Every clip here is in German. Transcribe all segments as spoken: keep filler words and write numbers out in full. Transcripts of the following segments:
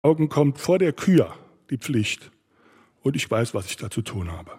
Augen kommt vor der Kür die Pflicht. Und ich weiß, was ich da zu tun habe.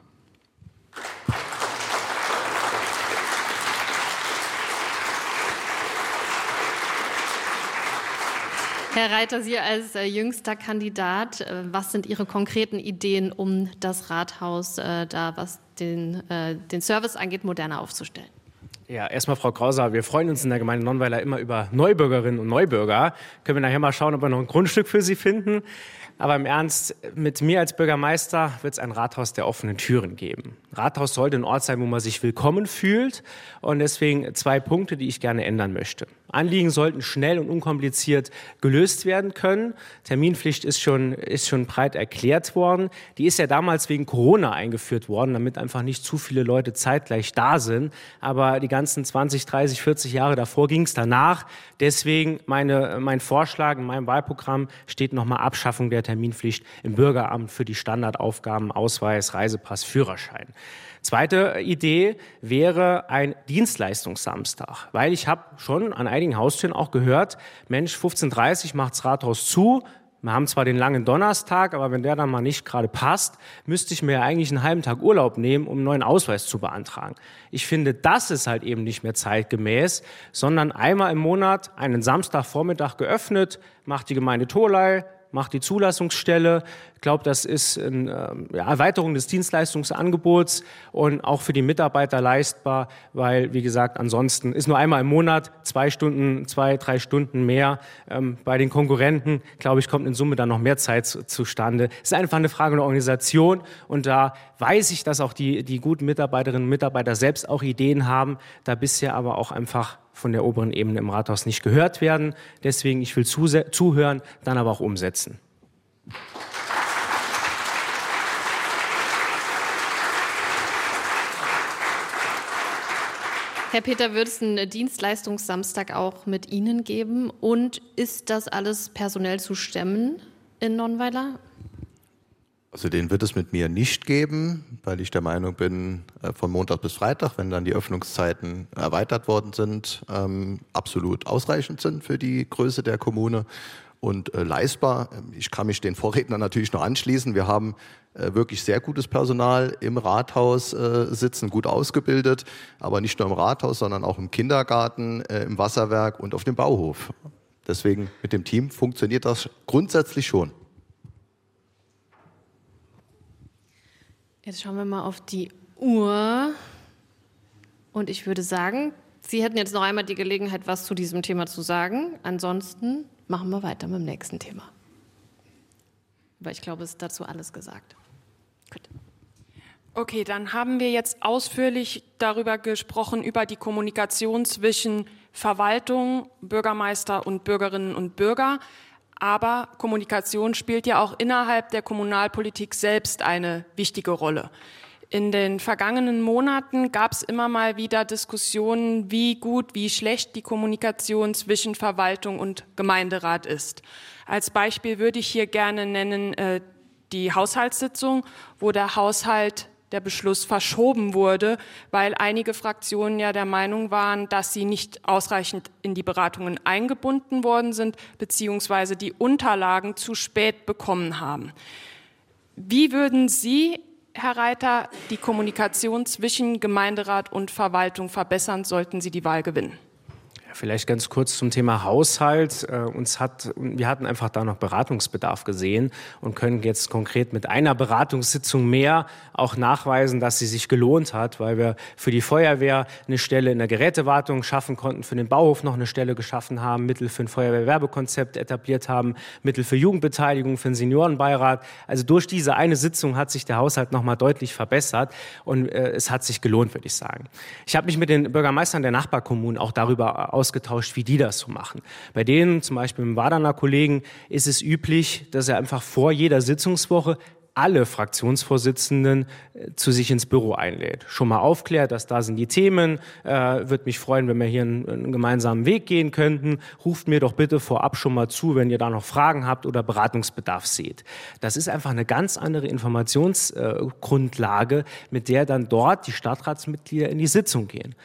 Herr Reiter, Sie als äh, jüngster Kandidat, äh, was sind Ihre konkreten Ideen, um das Rathaus, äh, da was den, äh, den Service angeht, moderner aufzustellen? Ja, erstmal Frau Krauser, wir freuen uns in der Gemeinde Nonnweiler immer über Neubürgerinnen und Neubürger. Können wir nachher mal schauen, ob wir noch ein Grundstück für Sie finden. Aber im Ernst, mit mir als Bürgermeister wird es ein Rathaus der offenen Türen geben. Rathaus sollte ein Ort sein, wo man sich willkommen fühlt. Und deswegen zwei Punkte, die ich gerne ändern möchte. Anliegen sollten schnell und unkompliziert gelöst werden können. Terminpflicht ist schon, ist schon breit erklärt worden. Die ist ja damals wegen Corona eingeführt worden, damit einfach nicht zu viele Leute zeitgleich da sind. Aber die ganzen zwanzig, dreißig, vierzig Jahre davor ging es danach. Deswegen meine, mein Vorschlag in meinem Wahlprogramm steht nochmal Abschaffung der Terminpflicht im Bürgeramt für die Standardaufgaben Ausweis, Reisepass, Führerschein. Zweite Idee wäre ein Dienstleistungssamstag, weil ich habe schon an einigen Haustüren auch gehört, Mensch, fünfzehn Uhr dreißig macht's Rathaus zu. Wir haben zwar den langen Donnerstag, aber wenn der dann mal nicht gerade passt, müsste ich mir ja eigentlich einen halben Tag Urlaub nehmen, um einen neuen Ausweis zu beantragen. Ich finde, das ist halt eben nicht mehr zeitgemäß, sondern einmal im Monat einen Samstagvormittag geöffnet, macht die Gemeinde Tholey, macht die Zulassungsstelle. Ich glaube, das ist eine ja, Erweiterung des Dienstleistungsangebots und auch für die Mitarbeiter leistbar, weil, wie gesagt, ansonsten ist nur einmal im Monat zwei Stunden, zwei, drei Stunden mehr. Ähm, bei den Konkurrenten, glaube ich, kommt in Summe dann noch mehr Zeit zu, zustande. Es ist einfach eine Frage der Organisation und da weiß ich, dass auch die, die guten Mitarbeiterinnen und Mitarbeiter selbst auch Ideen haben, da bisher aber auch einfach von der oberen Ebene im Rathaus nicht gehört werden. Deswegen, ich will zuhören, dann aber auch umsetzen. Herr Peter, wird es einen Dienstleistungssamstag auch mit Ihnen geben? Und ist das alles personell zu stemmen in Nonnweiler? Also den wird es mit mir nicht geben, weil ich der Meinung bin, von Montag bis Freitag, wenn dann die Öffnungszeiten erweitert worden sind, ähm, absolut ausreichend sind für die Größe der Kommune und äh, leistbar. Ich kann mich den Vorrednern natürlich noch anschließen. Wir haben äh, wirklich sehr gutes Personal im Rathaus äh, sitzen, gut ausgebildet, aber nicht nur im Rathaus, sondern auch im Kindergarten, äh, im Wasserwerk und auf dem Bauhof. Deswegen mit dem Team funktioniert das grundsätzlich schon. Jetzt schauen wir mal auf die Uhr. Und ich würde sagen, Sie hätten jetzt noch einmal die Gelegenheit, was zu diesem Thema zu sagen. Ansonsten machen wir weiter mit dem nächsten Thema. Aber ich glaube, es ist dazu alles gesagt. Gut. Okay, dann haben wir jetzt ausführlich darüber gesprochen, über die Kommunikation zwischen Verwaltung, Bürgermeister und Bürgerinnen und Bürger. Aber Kommunikation spielt ja auch innerhalb der Kommunalpolitik selbst eine wichtige Rolle. In den vergangenen Monaten gab es immer mal wieder Diskussionen, wie gut, wie schlecht die Kommunikation zwischen Verwaltung und Gemeinderat ist. Als Beispiel würde ich hier gerne nennen äh, die Haushaltssitzung, wo der Haushalt der Beschluss verschoben wurde, weil einige Fraktionen ja der Meinung waren, dass sie nicht ausreichend in die Beratungen eingebunden worden sind, beziehungsweise die Unterlagen zu spät bekommen haben. Wie würden Sie, Herr Reiter, die Kommunikation zwischen Gemeinderat und Verwaltung verbessern, sollten Sie die Wahl gewinnen? Vielleicht ganz kurz zum Thema Haushalt. Uns hat, wir hatten einfach da noch Beratungsbedarf gesehen und können jetzt konkret mit einer Beratungssitzung mehr auch nachweisen, dass sie sich gelohnt hat, weil wir für die Feuerwehr eine Stelle in der Gerätewartung schaffen konnten, für den Bauhof noch eine Stelle geschaffen haben, Mittel für ein Feuerwehrwerbekonzept etabliert haben, Mittel für Jugendbeteiligung, für den Seniorenbeirat. Also durch diese eine Sitzung hat sich der Haushalt noch mal deutlich verbessert und äh, es hat sich gelohnt, würde ich sagen. Ich habe mich mit den Bürgermeistern der Nachbarkommunen auch darüber ausgetauscht, wie die das so machen. Bei denen, zum Beispiel mit dem Waderner Kollegen, ist es üblich, dass er einfach vor jeder Sitzungswoche alle Fraktionsvorsitzenden äh, zu sich ins Büro einlädt. Schon mal aufklärt, dass da sind die Themen, äh, würde mich freuen, wenn wir hier einen, einen gemeinsamen Weg gehen könnten. Ruft mir doch bitte vorab schon mal zu, wenn ihr da noch Fragen habt oder Beratungsbedarf seht. Das ist einfach eine ganz andere Informationsgrundlage, äh, mit der dann dort die Stadtratsmitglieder in die Sitzung gehen.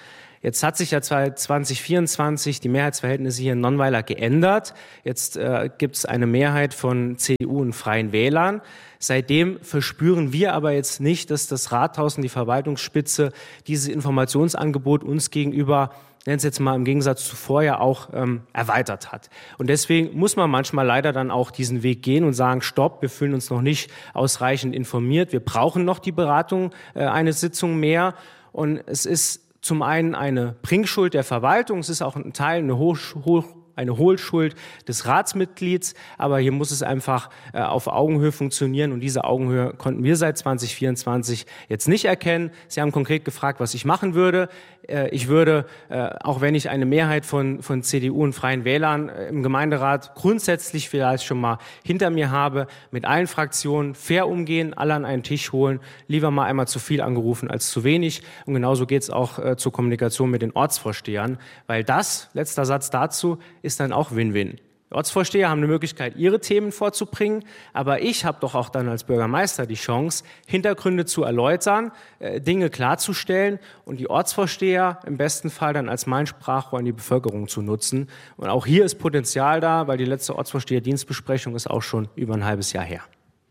Jetzt hat sich ja zwanzig vierundzwanzig die Mehrheitsverhältnisse hier in Nonnweiler geändert. Jetzt äh, gibt es eine Mehrheit von C D U und Freien Wählern. Seitdem verspüren wir aber jetzt nicht, dass das Rathaus und die Verwaltungsspitze dieses Informationsangebot uns gegenüber, nennen es jetzt mal im Gegensatz zu vorher, auch ähm, erweitert hat. Und deswegen muss man manchmal leider dann auch diesen Weg gehen und sagen, stopp, wir fühlen uns noch nicht ausreichend informiert, wir brauchen noch die Beratung, äh, eine Sitzung mehr. Und es ist zum einen eine Bringschuld der Verwaltung, es ist auch ein Teil, eine Hoch, Hoch, eine Hohlschuld des Ratsmitglieds, aber hier muss es einfach äh, auf Augenhöhe funktionieren und diese Augenhöhe konnten wir seit zwanzig vierundzwanzig jetzt nicht erkennen. Sie haben konkret gefragt, was ich machen würde. Äh, ich würde, äh, auch wenn ich eine Mehrheit von, von C D U und Freien Wählern äh, im Gemeinderat grundsätzlich vielleicht schon mal hinter mir habe, mit allen Fraktionen fair umgehen, alle an einen Tisch holen, lieber mal einmal zu viel angerufen als zu wenig. Und genauso geht es auch äh, zur Kommunikation mit den Ortsvorstehern, weil das, letzter Satz dazu, ist dann auch Win-Win. Die Ortsvorsteher haben eine Möglichkeit, ihre Themen vorzubringen, aber ich habe doch auch dann als Bürgermeister die Chance, Hintergründe zu erläutern, äh, Dinge klarzustellen und die Ortsvorsteher im besten Fall dann als mein Sprachrohr an die Bevölkerung zu nutzen. Und auch hier ist Potenzial da, weil die letzte Ortsvorsteher-Dienstbesprechung ist auch schon über ein halbes Jahr her.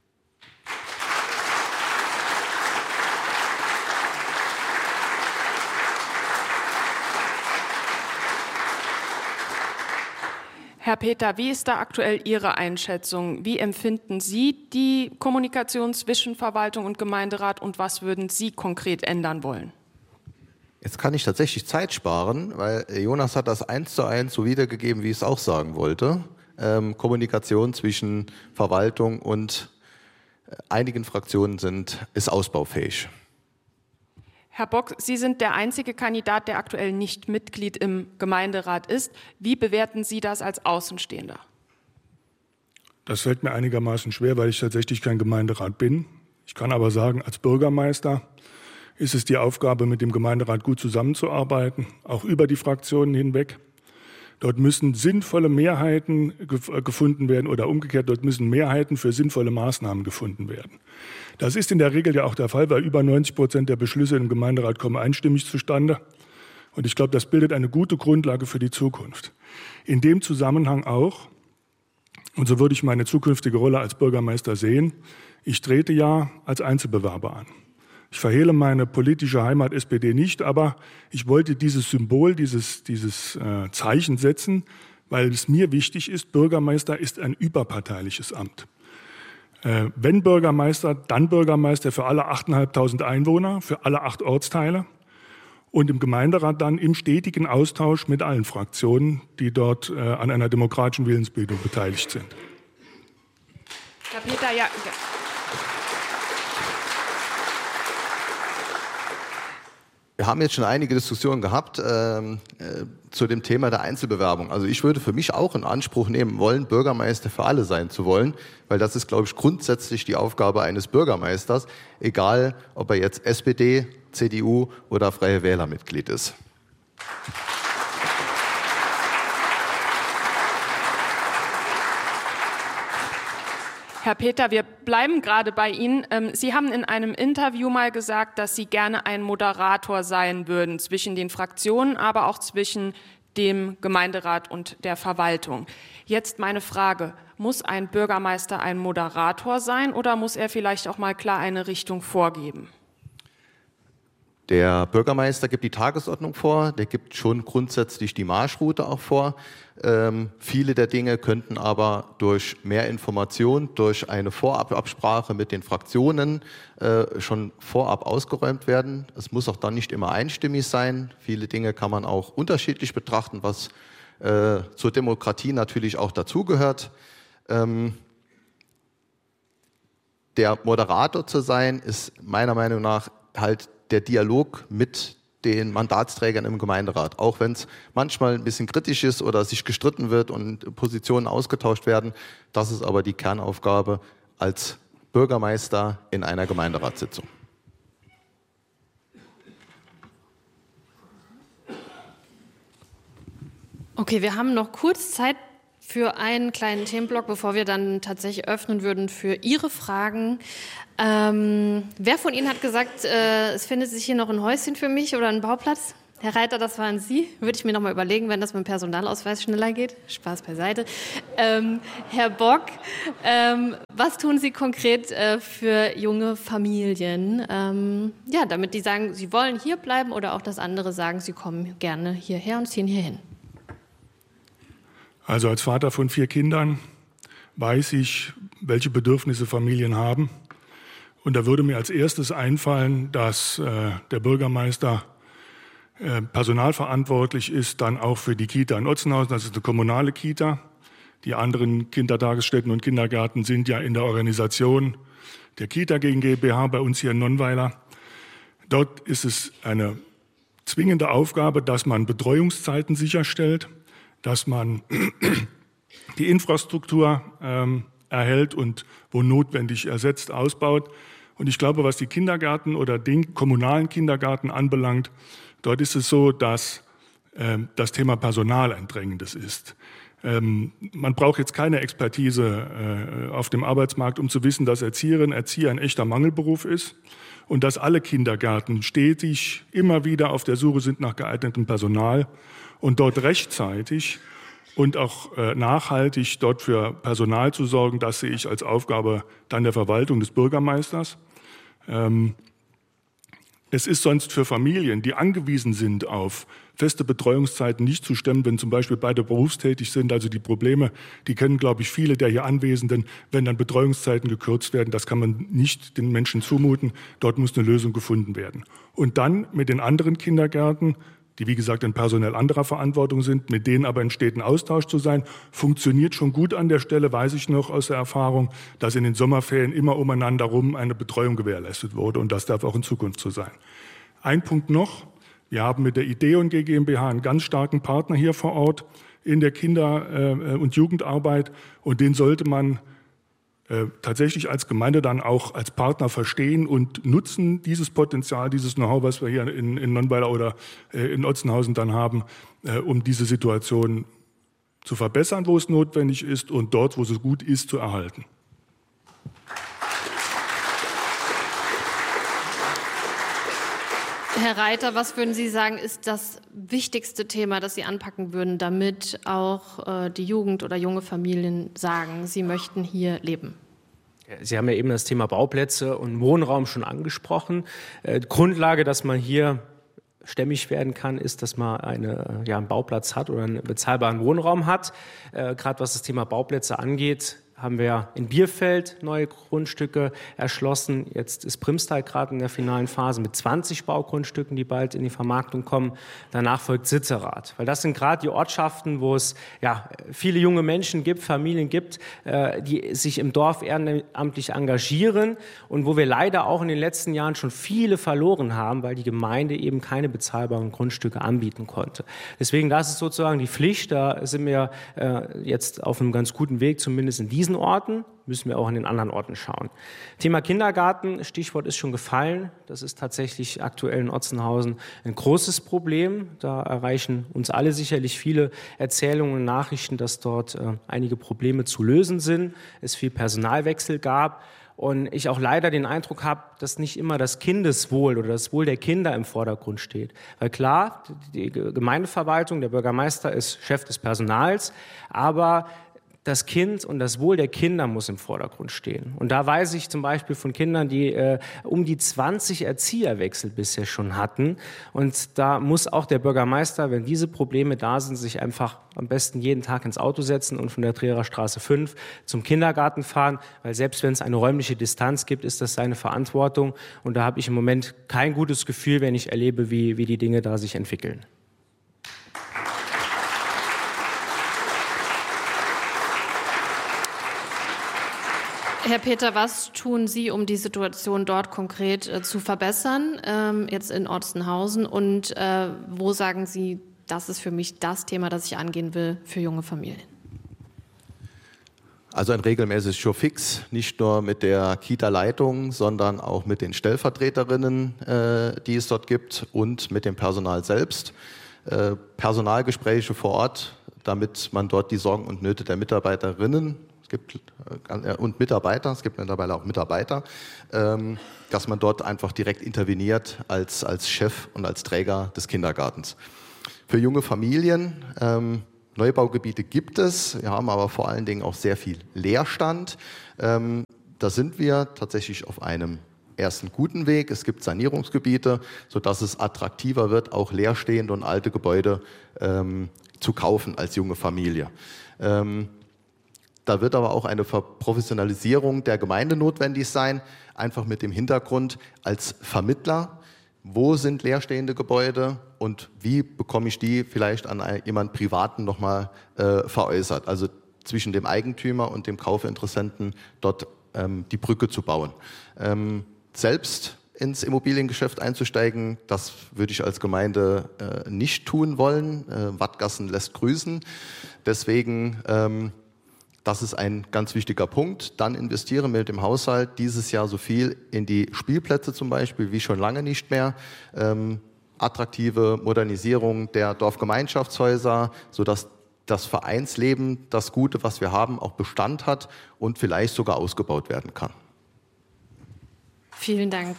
Herr Peter, wie ist da aktuell Ihre Einschätzung? Wie empfinden Sie die Kommunikation zwischen Verwaltung und Gemeinderat und was würden Sie konkret ändern wollen? Jetzt kann ich tatsächlich Zeit sparen, weil Jonas hat das eins zu eins so wiedergegeben, wie ich es auch sagen wollte. Ähm, Kommunikation zwischen Verwaltung und einigen Fraktionen sind, ist ausbaufähig. Herr Bock, Sie sind der einzige Kandidat, der aktuell nicht Mitglied im Gemeinderat ist. Wie bewerten Sie das als Außenstehender? Das fällt mir einigermaßen schwer, weil ich tatsächlich kein Gemeinderat bin. Ich kann aber sagen, als Bürgermeister ist es die Aufgabe, mit dem Gemeinderat gut zusammenzuarbeiten, auch über die Fraktionen hinweg. Dort müssen sinnvolle Mehrheiten gefunden werden oder umgekehrt, dort müssen Mehrheiten für sinnvolle Maßnahmen gefunden werden. Das ist in der Regel ja auch der Fall, weil über neunzig Prozent der Beschlüsse im Gemeinderat kommen einstimmig zustande. Und ich glaube, das bildet eine gute Grundlage für die Zukunft. In dem Zusammenhang auch, und so würde ich meine zukünftige Rolle als Bürgermeister sehen, ich trete ja als Einzelbewerber an. Ich verhehle meine politische Heimat S P D nicht, aber ich wollte dieses Symbol, dieses, dieses äh, Zeichen setzen, weil es mir wichtig ist, Bürgermeister ist ein überparteiliches Amt. Äh, wenn Bürgermeister, dann Bürgermeister für alle achttausendfünfhundert Einwohner, für alle acht Ortsteile und im Gemeinderat dann im stetigen Austausch mit allen Fraktionen, die dort äh, an einer demokratischen Willensbildung beteiligt sind. Herr Peter, ja... Wir haben jetzt schon einige Diskussionen gehabt ähm, äh, zu dem Thema der Einzelbewerbung. Also ich würde für mich auch in Anspruch nehmen wollen, Bürgermeister für alle sein zu wollen, weil das ist, glaube ich, grundsätzlich die Aufgabe eines Bürgermeisters, egal ob er jetzt S P D, C D U oder Freie Wähler Mitglied ist. Herr Peter, wir bleiben gerade bei Ihnen. Sie haben in einem Interview mal gesagt, dass Sie gerne ein Moderator sein würden zwischen den Fraktionen, aber auch zwischen dem Gemeinderat und der Verwaltung. Jetzt meine Frage, muss ein Bürgermeister ein Moderator sein oder muss er vielleicht auch mal klar eine Richtung vorgeben? Der Bürgermeister gibt die Tagesordnung vor, der gibt schon grundsätzlich die Marschroute auch vor. Ähm, viele der Dinge könnten aber durch mehr Information, durch eine Vorababsprache mit den Fraktionen äh, schon vorab ausgeräumt werden. Es muss auch dann nicht immer einstimmig sein. Viele Dinge kann man auch unterschiedlich betrachten, was äh, zur Demokratie natürlich auch dazugehört. Ähm, der Moderator zu sein, ist meiner Meinung nach halt der Dialog mit den Mandatsträgern im Gemeinderat. Auch wenn es manchmal ein bisschen kritisch ist oder sich gestritten wird und Positionen ausgetauscht werden, das ist aber die Kernaufgabe als Bürgermeister in einer Gemeinderatssitzung. Okay, wir haben noch kurz Zeit für einen kleinen Themenblock, bevor wir dann tatsächlich öffnen würden für Ihre Fragen. Ähm, wer von Ihnen hat gesagt, äh, es findet sich hier noch ein Häuschen für mich oder ein Bauplatz? Herr Reiter, das waren Sie. Würde ich mir noch mal überlegen, wenn das mit dem Personalausweis schneller geht. Spaß beiseite. Ähm, Herr Bock, ähm, was tun Sie konkret äh, für junge Familien? Ähm, ja, damit die sagen, sie wollen hier bleiben oder auch, dass andere sagen, sie kommen gerne hierher und ziehen hierhin. Also als Vater von vier Kindern weiß ich, welche Bedürfnisse Familien haben. Und da würde mir als erstes einfallen, dass äh, der Bürgermeister äh, personalverantwortlich ist, dann auch für die Kita in Otzenhausen. Das ist eine kommunale Kita. Die anderen Kindertagesstätten und Kindergärten sind ja in der Organisation der Kita GmbH bei uns hier in Nonnweiler. Dort ist es eine zwingende Aufgabe, dass man Betreuungszeiten sicherstellt, dass man die Infrastruktur ähm, erhält und wo notwendig ersetzt, ausbaut. Und ich glaube, was die Kindergärten oder den kommunalen Kindergarten anbelangt, dort ist es so, dass äh, das Thema Personal ein drängendes ist. Ähm, man braucht jetzt keine Expertise äh, auf dem Arbeitsmarkt, um zu wissen, dass Erzieherinnen, Erzieher ein echter Mangelberuf ist und dass alle Kindergärten stetig immer wieder auf der Suche sind nach geeignetem Personal und dort rechtzeitig und auch äh, nachhaltig dort für Personal zu sorgen, das sehe ich als Aufgabe dann der Verwaltung des Bürgermeisters. Ähm, es ist sonst für Familien, die angewiesen sind auf feste Betreuungszeiten, nicht zu stemmen, wenn zum Beispiel beide berufstätig sind. Also die Probleme, die kennen, glaube ich, viele der hier Anwesenden, wenn dann Betreuungszeiten gekürzt werden. Das kann man nicht den Menschen zumuten. Dort muss eine Lösung gefunden werden. Und dann mit den anderen Kindergärten, die wie gesagt in personell anderer Verantwortung sind, mit denen aber in steten Austausch zu sein, funktioniert schon gut an der Stelle, weiß ich noch aus der Erfahrung, dass in den Sommerferien immer umeinander rum eine Betreuung gewährleistet wurde und das darf auch in Zukunft so sein. Ein Punkt noch, wir haben mit der Ideon GmbH einen ganz starken Partner hier vor Ort in der Kinder- und Jugendarbeit und den sollte man Äh, tatsächlich als Gemeinde dann auch als Partner verstehen und nutzen dieses Potenzial, dieses Know-how, was wir hier in, in Nonnweiler oder äh, in Otzenhausen dann haben, äh, um diese Situation zu verbessern, wo es notwendig ist und dort, wo es gut ist, zu erhalten. Herr Reiter, was würden Sie sagen, ist das wichtigste Thema, das Sie anpacken würden, damit auch äh, die Jugend oder junge Familien sagen, sie möchten hier leben? Sie haben ja eben das Thema Bauplätze und Wohnraum schon angesprochen. Äh, Grundlage, dass man hier stämmig werden kann, ist, dass man eine, ja, einen Bauplatz hat oder einen bezahlbaren Wohnraum hat. Äh, Gerade was das Thema Bauplätze angeht, haben wir in Bierfeld neue Grundstücke erschlossen. Jetzt ist Primstal gerade in der finalen Phase mit zwanzig Baugrundstücken, die bald in die Vermarktung kommen. Danach folgt Sitzerath. Weil das sind gerade die Ortschaften, wo es ja, viele junge Menschen gibt, Familien gibt, äh, die sich im Dorf ehrenamtlich engagieren und wo wir leider auch in den letzten Jahren schon viele verloren haben, weil die Gemeinde eben keine bezahlbaren Grundstücke anbieten konnte. Deswegen, das ist sozusagen die Pflicht. Da sind wir äh, jetzt auf einem ganz guten Weg, zumindest in diesen Orten, müssen wir auch an den anderen Orten schauen. Thema Kindergarten, Stichwort ist schon gefallen. Das ist tatsächlich aktuell in Otzenhausen ein großes Problem. Da erreichen uns alle sicherlich viele Erzählungen und Nachrichten, dass dort äh, einige Probleme zu lösen sind, es viel Personalwechsel gab. Und ich auch leider den Eindruck habe, dass nicht immer das Kindeswohl oder das Wohl der Kinder im Vordergrund steht. Weil klar, die Gemeindeverwaltung, der Bürgermeister ist Chef des Personals, aber das Kind und das Wohl der Kinder muss im Vordergrund stehen. Und da weiß ich zum Beispiel von Kindern, die äh, um die zwanzig Erzieherwechsel bisher schon hatten. Und da muss auch der Bürgermeister, wenn diese Probleme da sind, sich einfach am besten jeden Tag ins Auto setzen und von der Trierer Straße fünf zum Kindergarten fahren. Weil selbst wenn es eine räumliche Distanz gibt, ist das seine Verantwortung. Und da habe ich im Moment kein gutes Gefühl, wenn ich erlebe, wie, wie die Dinge da sich entwickeln. Herr Peter, was tun Sie, um die Situation dort konkret äh, zu verbessern, ähm, jetzt in Otzenhausen? Und äh, wo sagen Sie, das ist für mich das Thema, das ich angehen will für junge Familien? Also ein regelmäßiges Showfix, nicht nur mit der Kita-Leitung, sondern auch mit den Stellvertreterinnen, äh, die es dort gibt, und mit dem Personal selbst. Äh, Personalgespräche vor Ort, damit man dort die Sorgen und Nöte der Mitarbeiterinnen es gibt, äh, und Mitarbeiter, es gibt mittlerweile auch Mitarbeiter, ähm, dass man dort einfach direkt interveniert als, als Chef und als Träger des Kindergartens. Für junge Familien, ähm, Neubaugebiete gibt es, wir haben aber vor allen Dingen auch sehr viel Leerstand. Ähm, da sind wir tatsächlich auf einem ersten guten Weg. Es gibt Sanierungsgebiete, sodass es attraktiver wird, auch leerstehende und alte Gebäude ähm, zu kaufen als junge Familie. Ähm, da wird aber auch eine Verprofessionalisierung der Gemeinde notwendig sein, einfach mit dem Hintergrund als Vermittler, wo sind leerstehende Gebäude und wie bekomme ich die vielleicht an jemanden Privaten nochmal äh, veräußert. Also zwischen dem Eigentümer und dem Kaufinteressenten dort ähm, die Brücke zu bauen. Ähm, selbst ins Immobiliengeschäft einzusteigen, das würde ich als Gemeinde äh, nicht tun wollen. Äh, Wattgassen lässt grüßen. Deswegen, ähm, das ist ein ganz wichtiger Punkt. Dann investieren wir mit dem Haushalt dieses Jahr so viel in die Spielplätze zum Beispiel wie schon lange nicht mehr. Ähm, attraktive Modernisierung der Dorfgemeinschaftshäuser, sodass das Vereinsleben, das Gute, was wir haben, auch Bestand hat und vielleicht sogar ausgebaut werden kann. Vielen Dank.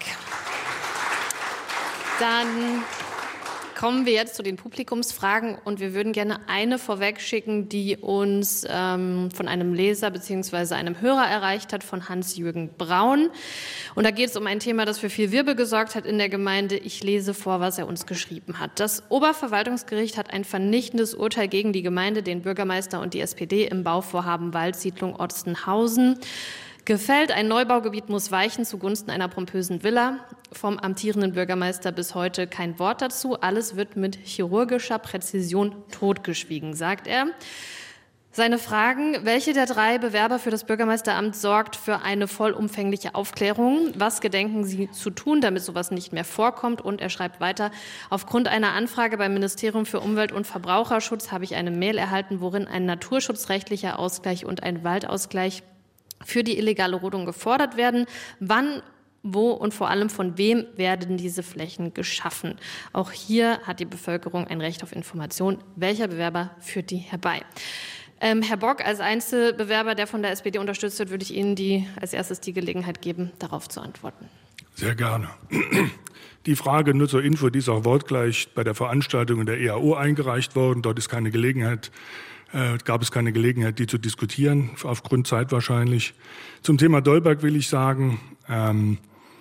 Dann kommen wir jetzt zu den Publikumsfragen und wir würden gerne eine vorwegschicken, die uns ähm, von einem Leser bzw. einem Hörer erreicht hat, von Hans-Jürgen Braun. Und da geht es um ein Thema, das für viel Wirbel gesorgt hat in der Gemeinde. Ich lese vor, was er uns geschrieben hat. Das Oberverwaltungsgericht hat ein vernichtendes Urteil gegen die Gemeinde, den Bürgermeister und die S P D im Bauvorhaben Waldsiedlung Otstenhausen gefällt. Ein Neubaugebiet muss weichen zugunsten einer pompösen Villa. Vom amtierenden Bürgermeister bis heute kein Wort dazu. Alles wird mit chirurgischer Präzision totgeschwiegen, sagt er. Seine Fragen: Welche der drei Bewerber für das Bürgermeisteramt sorgt für eine vollumfängliche Aufklärung? Was gedenken Sie zu tun, damit sowas nicht mehr vorkommt? Und er schreibt weiter: Aufgrund einer Anfrage beim Ministerium für Umwelt und Verbraucherschutz habe ich eine Mail erhalten, worin ein naturschutzrechtlicher Ausgleich und ein Waldausgleich für die illegale Rodung gefordert werden. Wann, wo und vor allem von wem werden diese Flächen geschaffen? Auch hier hat die Bevölkerung ein Recht auf Information. Welcher Bewerber führt die herbei? Ähm, Herr Bock, als Einzelbewerber, der von der S P D unterstützt wird, würde ich Ihnen die, als erstes die Gelegenheit geben, darauf zu antworten. Sehr gerne. Die Frage nur zur Info, die ist auch wortgleich bei der Veranstaltung in der E A O eingereicht worden. Dort ist keine Gelegenheit Äh, gab es keine Gelegenheit, die zu diskutieren, aufgrund Zeit wahrscheinlich. Zum Thema Dolberg will ich sagen, ähm,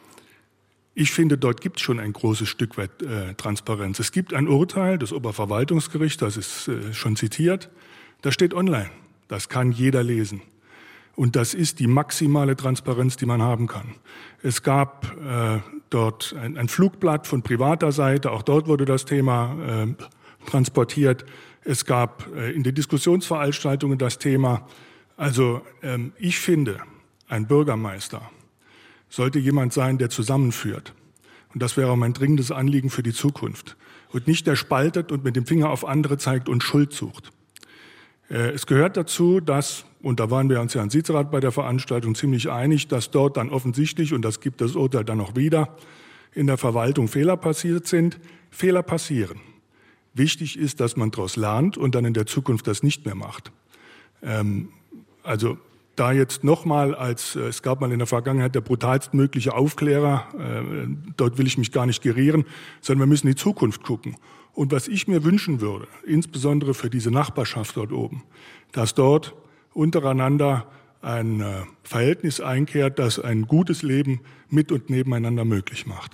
ich finde, dort gibt es schon ein großes Stück weit äh, Transparenz. Es gibt ein Urteil des Oberverwaltungsgerichts, das ist äh, schon zitiert, das steht online, das kann jeder lesen. Und das ist die maximale Transparenz, die man haben kann. Es gab äh, dort ein, ein Flugblatt von privater Seite, auch dort wurde das Thema äh, transportiert. Es gab äh, in den Diskussionsveranstaltungen das Thema. Also ähm, ich finde, ein Bürgermeister sollte jemand sein, der zusammenführt. Und das wäre auch mein dringendes Anliegen für die Zukunft. Und nicht der spaltet und mit dem Finger auf andere zeigt und Schuld sucht. Äh, es gehört dazu, dass, und da waren wir uns ja an Sitzrat bei der Veranstaltung ziemlich einig, dass dort dann offensichtlich, und das gibt das Urteil dann auch wieder, in der Verwaltung Fehler passiert sind. Fehler passieren. Wichtig ist, dass man daraus lernt und dann in der Zukunft das nicht mehr macht. Ähm, also da jetzt nochmal als, äh, es gab mal in der Vergangenheit der brutalstmögliche Aufklärer, äh, dort will ich mich gar nicht gerieren, sondern wir müssen in die Zukunft gucken. Und was ich mir wünschen würde, insbesondere für diese Nachbarschaft dort oben, dass dort untereinander ein äh, Verhältnis einkehrt, das ein gutes Leben mit und nebeneinander möglich macht.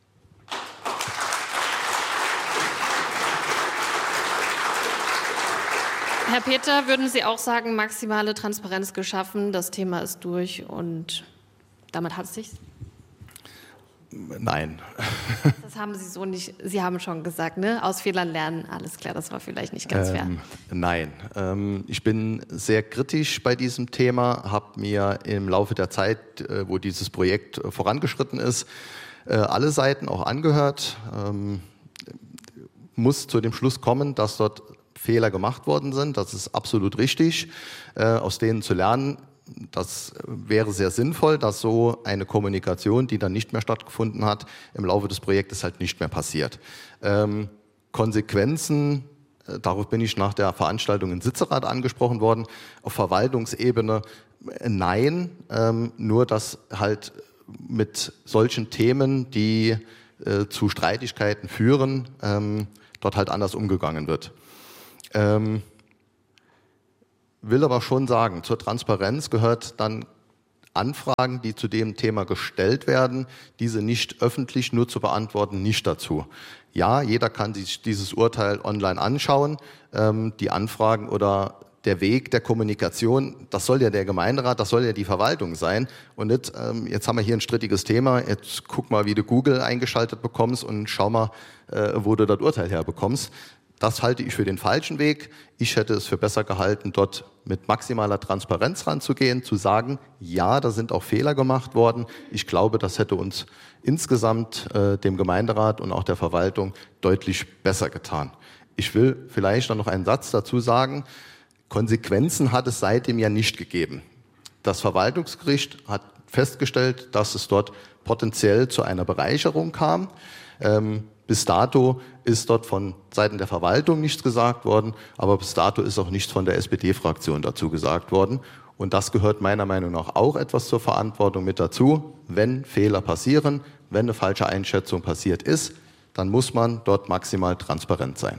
Herr Peter, würden Sie auch sagen, maximale Transparenz geschaffen, das Thema ist durch und damit hat es sich? Nein. Das haben Sie so nicht, Sie haben schon gesagt, ne? Aus Fehlern lernen, alles klar, das war vielleicht nicht ganz fair. Ähm, nein, ähm, ich bin sehr kritisch bei diesem Thema, habe mir im Laufe der Zeit, äh, wo dieses Projekt äh, vorangeschritten ist, äh, alle Seiten auch angehört, ähm, muss zu dem Schluss kommen, dass dort Fehler gemacht worden sind. Das ist absolut richtig, äh, aus denen zu lernen. Das wäre sehr sinnvoll, dass so eine Kommunikation, die dann nicht mehr stattgefunden hat, im Laufe des Projektes halt nicht mehr passiert. Ähm, Konsequenzen äh, darauf bin ich nach der Veranstaltung in Sitzerath angesprochen worden, auf Verwaltungsebene äh, nein, ähm, nur dass halt mit solchen Themen, die äh, zu Streitigkeiten führen, ähm, dort halt anders umgegangen wird. Ähm, will aber schon sagen, zur Transparenz gehört dann Anfragen, die zu dem Thema gestellt werden, diese nicht öffentlich nur zu beantworten, nicht dazu. Ja, jeder kann sich dieses Urteil online anschauen. Ähm, die Anfragen oder der Weg der Kommunikation, das soll ja der Gemeinderat, das soll ja die Verwaltung sein. Und nicht, ähm, jetzt haben wir hier ein strittiges Thema, jetzt guck mal, wie du Google eingeschaltet bekommst und schau mal, äh, wo du das Urteil herbekommst. Das halte ich für den falschen Weg. Ich hätte es für besser gehalten, dort mit maximaler Transparenz ranzugehen, zu sagen, ja, da sind auch Fehler gemacht worden. Ich glaube, das hätte uns insgesamt äh, dem Gemeinderat und auch der Verwaltung deutlich besser getan. Ich will vielleicht noch einen Satz dazu sagen. Konsequenzen hat es seitdem ja nicht gegeben. Das Verwaltungsgericht hat festgestellt, dass es dort potenziell zu einer Bereicherung kam. Ähm, Bis dato ist dort von Seiten der Verwaltung nichts gesagt worden, aber bis dato ist auch nichts von der S P D-Fraktion dazu gesagt worden. Und das gehört meiner Meinung nach auch etwas zur Verantwortung mit dazu. Wenn Fehler passieren, wenn eine falsche Einschätzung passiert ist, dann muss man dort maximal transparent sein.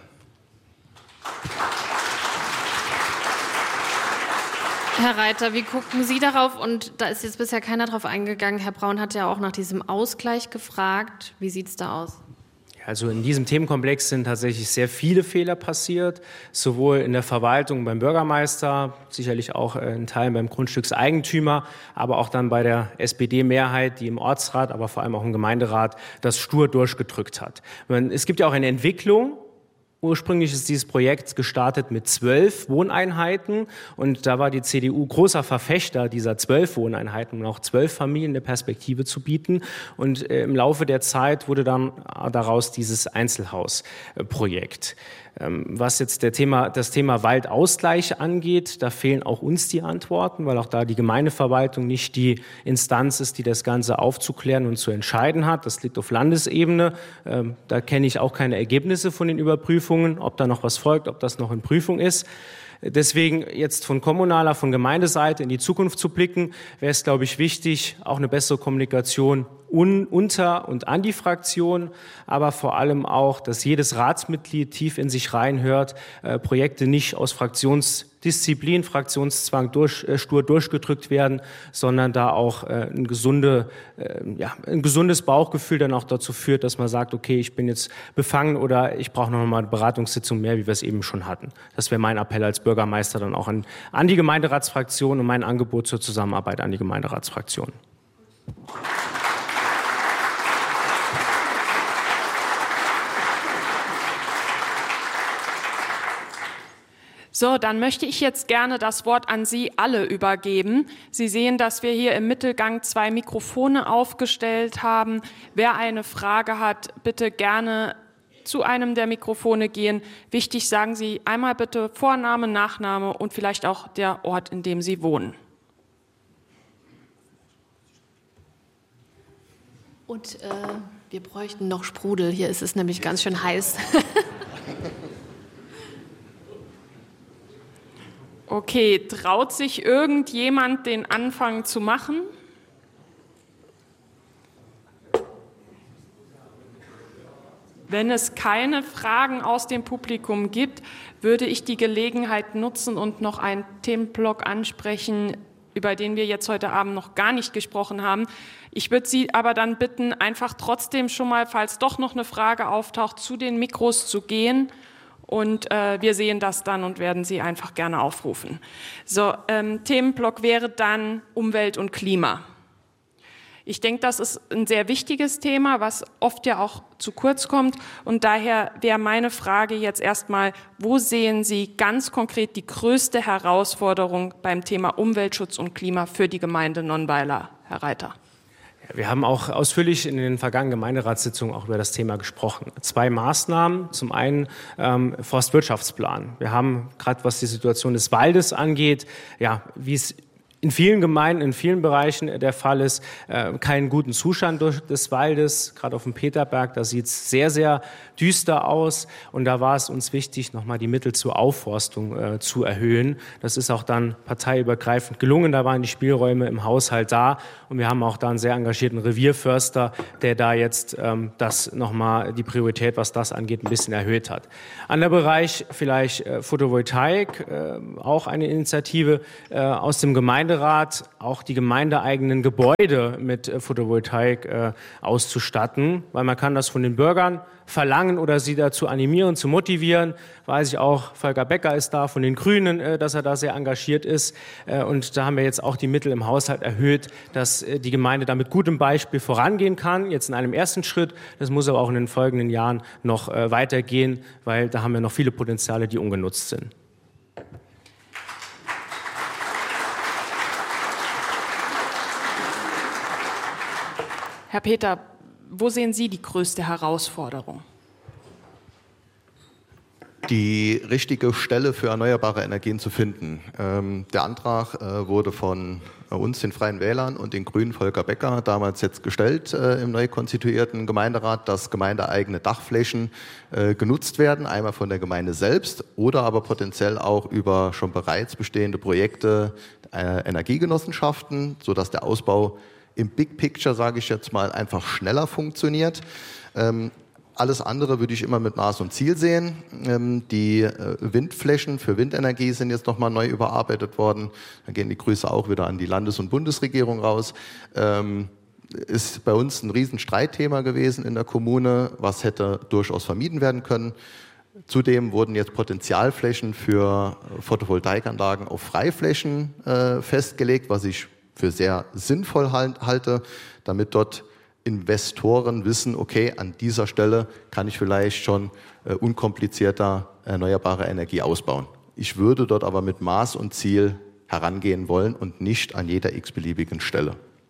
Herr Reiter, wie gucken Sie darauf? Und da ist jetzt bisher keiner drauf eingegangen. Herr Braun hat ja auch nach diesem Ausgleich gefragt. Wie sieht es da aus? Also in diesem Themenkomplex sind tatsächlich sehr viele Fehler passiert, sowohl in der Verwaltung beim Bürgermeister, sicherlich auch in Teilen beim Grundstückseigentümer, aber auch dann bei der S P D-Mehrheit, die im Ortsrat, aber vor allem auch im Gemeinderat das stur durchgedrückt hat. Es gibt ja auch eine Entwicklung. Ursprünglich ist dieses Projekt gestartet mit zwölf Wohneinheiten und da war die C D U großer Verfechter dieser zwölf Wohneinheiten, um auch zwölf Familien eine Perspektive zu bieten. Und äh, im Laufe der Zeit wurde dann daraus dieses Einzelhausprojekt. Ähm, was jetzt der Thema, das Thema Waldausgleich angeht, da fehlen auch uns die Antworten, weil auch da die Gemeindeverwaltung nicht die Instanz ist, die das Ganze aufzuklären und zu entscheiden hat. Das liegt auf Landesebene. Ähm, da kenne ich auch keine Ergebnisse von den Überprüfungen, ob da noch was folgt, ob das noch in Prüfung ist. Deswegen jetzt von kommunaler, von Gemeindeseite in die Zukunft zu blicken, wäre es, glaube ich, wichtig, auch eine bessere Kommunikation un, unter und an die Fraktion, aber vor allem auch, dass jedes Ratsmitglied tief in sich reinhört, äh, Projekte nicht aus Fraktionsdisziplin, Fraktionszwang durch, äh, stur durchgedrückt werden, sondern da auch äh, ein, gesunde, äh, ja, ein gesundes Bauchgefühl dann auch dazu führt, dass man sagt, okay, ich bin jetzt befangen oder ich brauche noch mal eine Beratungssitzung mehr, wie wir es eben schon hatten. Das wäre mein Appell als Bürgermeister dann auch an, an die Gemeinderatsfraktion und mein Angebot zur Zusammenarbeit an die Gemeinderatsfraktion. So, dann möchte ich jetzt gerne das Wort an Sie alle übergeben. Sie sehen, dass wir hier im Mittelgang zwei Mikrofone aufgestellt haben. Wer eine Frage hat, bitte gerne zu einem der Mikrofone gehen. Wichtig, sagen Sie einmal bitte Vorname, Nachname und vielleicht auch der Ort, in dem Sie wohnen. Und äh, wir bräuchten noch Sprudel. Hier ist es nämlich ganz schön heiß. Okay, traut sich irgendjemand, den Anfang zu machen? Wenn es keine Fragen aus dem Publikum gibt, würde ich die Gelegenheit nutzen und noch einen Themenblock ansprechen, über den wir jetzt heute Abend noch gar nicht gesprochen haben. Ich würde Sie aber dann bitten, einfach trotzdem schon mal, falls doch noch eine Frage auftaucht, zu den Mikros zu gehen. Und äh, wir sehen das dann und werden Sie einfach gerne aufrufen. So, ähm, Themenblock wäre dann Umwelt und Klima. Ich denke, das ist ein sehr wichtiges Thema, was oft ja auch zu kurz kommt. Und daher wäre meine Frage jetzt erstmal, wo sehen Sie ganz konkret die größte Herausforderung beim Thema Umweltschutz und Klima für die Gemeinde Nonnweiler, Herr Reiter? Wir haben auch ausführlich in den vergangenen Gemeinderatssitzungen auch über das Thema gesprochen. Zwei Maßnahmen. Zum einen ähm, Forstwirtschaftsplan. Wir haben gerade, was die Situation des Waldes angeht, ja, wie es in vielen Gemeinden, in vielen Bereichen der Fall ist, äh, keinen guten Zustand des Waldes. Gerade auf dem Peterberg, da sieht es sehr, sehr düster aus. Und da war es uns wichtig, nochmal die Mittel zur Aufforstung äh, zu erhöhen. Das ist auch dann parteiübergreifend gelungen. Da waren die Spielräume im Haushalt da. Und wir haben auch da einen sehr engagierten Revierförster, der da jetzt ähm, das nochmal die Priorität, was das angeht, ein bisschen erhöht hat. Anderer Bereich vielleicht äh, Photovoltaik, äh, auch eine Initiative äh, aus dem Gemeinderat, auch die gemeindeeigenen Gebäude mit äh, Photovoltaik äh, auszustatten, weil man kann das von den Bürgern verlangen oder sie dazu animieren, zu motivieren. Weiß ich auch, Volker Becker ist da von den Grünen, äh, dass er da sehr engagiert ist. Äh, und da haben wir jetzt auch die Mittel im Haushalt erhöht, dass äh, die Gemeinde da mit gutem Beispiel vorangehen kann. Jetzt in einem ersten Schritt. Das muss aber auch in den folgenden Jahren noch äh, weitergehen, weil da haben wir noch viele Potenziale, die ungenutzt sind. Herr Peter, wo sehen Sie die größte Herausforderung? Die richtige Stelle für erneuerbare Energien zu finden. Ähm, der Antrag äh, wurde von uns, den Freien Wählern und den Grünen Volker Becker, damals jetzt gestellt äh, im neu konstituierten Gemeinderat, dass gemeindeeigene Dachflächen äh, genutzt werden, einmal von der Gemeinde selbst oder aber potenziell auch über schon bereits bestehende Projekte, äh, Energiegenossenschaften, sodass der Ausbau im Big Picture, sage ich jetzt mal, einfach schneller funktioniert. Ähm, alles andere würde ich immer mit Maß und Ziel sehen. Ähm, die äh, Windflächen für Windenergie sind jetzt nochmal neu überarbeitet worden. Da gehen die Grüße auch wieder an die Landes- und Bundesregierung raus. Ähm, ist bei uns ein Riesenstreitthema gewesen in der Kommune, was hätte durchaus vermieden werden können. Zudem wurden jetzt Potenzialflächen für Photovoltaikanlagen auf Freiflächen äh, festgelegt, was ich für sehr sinnvoll halte, damit dort Investoren wissen, okay, an dieser Stelle kann ich vielleicht schon äh, unkomplizierter erneuerbare Energie ausbauen. Ich würde dort aber mit Maß und Ziel herangehen wollen und nicht an jeder x-beliebigen Stelle.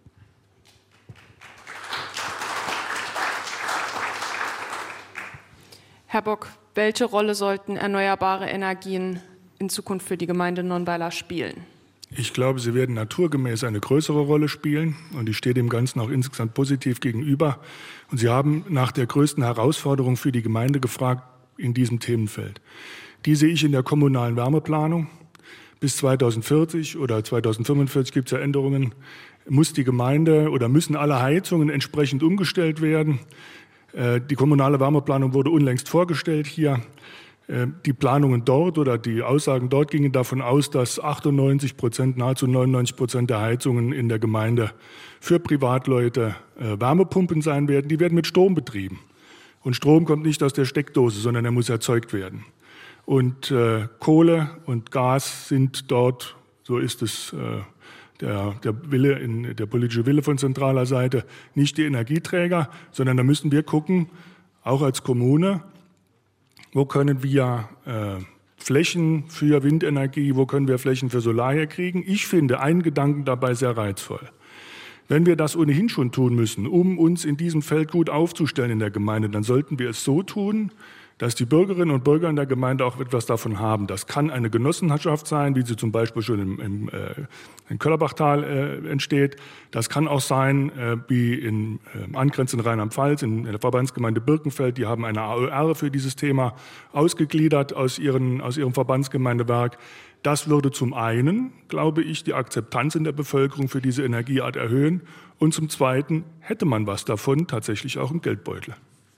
Herr Bock, welche Rolle sollten erneuerbare Energien in Zukunft für die Gemeinde Nonnweiler spielen? Ich glaube, sie werden naturgemäß eine größere Rolle spielen und ich stehe dem Ganzen auch insgesamt positiv gegenüber. Und Sie haben nach der größten Herausforderung für die Gemeinde gefragt in diesem Themenfeld. Die sehe ich in der kommunalen Wärmeplanung. Bis zweitausendvierzig oder zweitausendfünfundvierzig gibt es ja Änderungen, muss die Gemeinde oder müssen alle Heizungen entsprechend umgestellt werden. Die kommunale Wärmeplanung wurde unlängst vorgestellt hier. Die Planungen dort oder die Aussagen dort gingen davon aus, dass achtundneunzig Prozent, nahezu neunundneunzig Prozent der Heizungen in der Gemeinde für Privatleute äh, Wärmepumpen sein werden. Die werden mit Strom betrieben. Und Strom kommt nicht aus der Steckdose, sondern er muss erzeugt werden. Und äh, Kohle und Gas sind dort, so ist es äh, der, der Wille, in, der politische Wille von zentraler Seite, nicht die Energieträger, sondern da müssen wir gucken, auch als Kommune, wo können wir äh, Flächen für Windenergie, wo können wir Flächen für Solar herkriegen? Ich finde einen Gedanken dabei sehr reizvoll. Wenn wir das ohnehin schon tun müssen, um uns in diesem Feld gut aufzustellen in der Gemeinde, dann sollten wir es so tun, dass die Bürgerinnen und Bürger in der Gemeinde auch etwas davon haben. Das kann eine Genossenschaft sein, wie sie zum Beispiel schon im, im, äh, im Köllerbachtal äh, entsteht. Das kann auch sein, äh, wie in äh, angrenzend Rheinland-Pfalz, in, in der Verbandsgemeinde Birkenfeld. Die haben eine A Ö R für dieses Thema ausgegliedert aus, ihren, aus ihrem Verbandsgemeindewerk. Das würde zum einen, glaube ich, die Akzeptanz in der Bevölkerung für diese Energieart erhöhen. Und zum Zweiten hätte man was davon tatsächlich auch im Geldbeutel.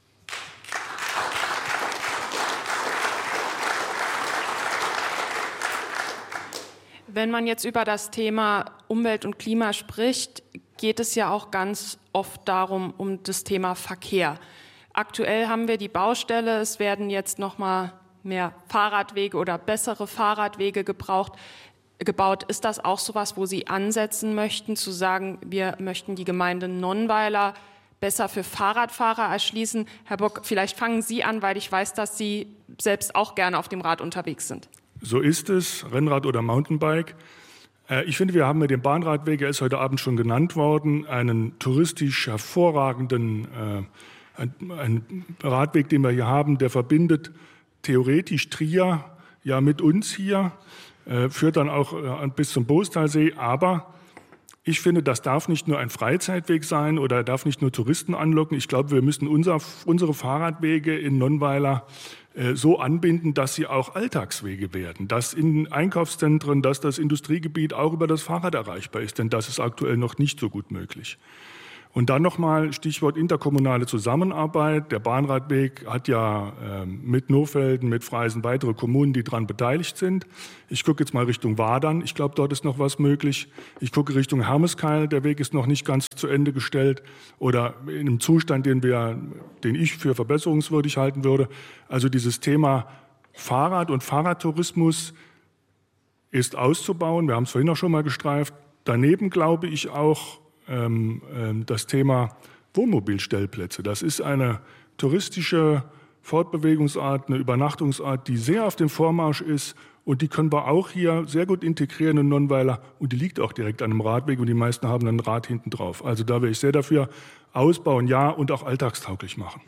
Wenn man jetzt über das Thema Umwelt und Klima spricht, geht es ja auch ganz oft darum, um das Thema Verkehr. Aktuell haben wir die Baustelle, es werden jetzt noch mal mehr Fahrradwege oder bessere Fahrradwege gebraucht, gebaut. Ist das auch sowas, wo Sie ansetzen möchten, zu sagen, wir möchten die Gemeinde Nonnweiler besser für Fahrradfahrer erschließen? Herr Bock, vielleicht fangen Sie an, weil ich weiß, dass Sie selbst auch gerne auf dem Rad unterwegs sind. So ist es, Rennrad oder Mountainbike. Ich finde, wir haben mit dem Bahnradweg, er ist heute Abend schon genannt worden, einen touristisch hervorragenden äh, einen Radweg, den wir hier haben, der verbindet theoretisch Trier ja mit uns hier. äh, führt dann auch äh, bis zum Boostalsee. Aber ich finde, das darf nicht nur ein Freizeitweg sein oder darf nicht nur Touristen anlocken. Ich glaube, wir müssen unser, unsere Fahrradwege in Nonnweiler äh, so anbinden, dass sie auch Alltagswege werden. Dass in Einkaufszentren, dass das Industriegebiet auch über das Fahrrad erreichbar ist. Denn das ist aktuell noch nicht so gut möglich. Und dann nochmal Stichwort interkommunale Zusammenarbeit. Der Bahnradweg hat ja äh, mit Nohfelden, mit Freisen weitere Kommunen, die daran beteiligt sind. Ich gucke jetzt mal Richtung Wadern. Ich glaube, dort ist noch was möglich. Ich gucke Richtung Hermeskeil. Der Weg ist noch nicht ganz zu Ende gestellt oder in einem Zustand, den, wir, den ich für verbesserungswürdig halten würde. Also dieses Thema Fahrrad und Fahrradtourismus ist auszubauen. Wir haben es vorhin auch schon mal gestreift. Daneben glaube ich auch, das Thema Wohnmobilstellplätze. Das ist eine touristische Fortbewegungsart, eine Übernachtungsart, die sehr auf dem Vormarsch ist und die können wir auch hier sehr gut integrieren in Nonnweiler und die liegt auch direkt an einem Radweg und die meisten haben ein Rad hinten drauf. Also da wäre ich sehr dafür, ausbauen, ja, und auch alltagstauglich machen.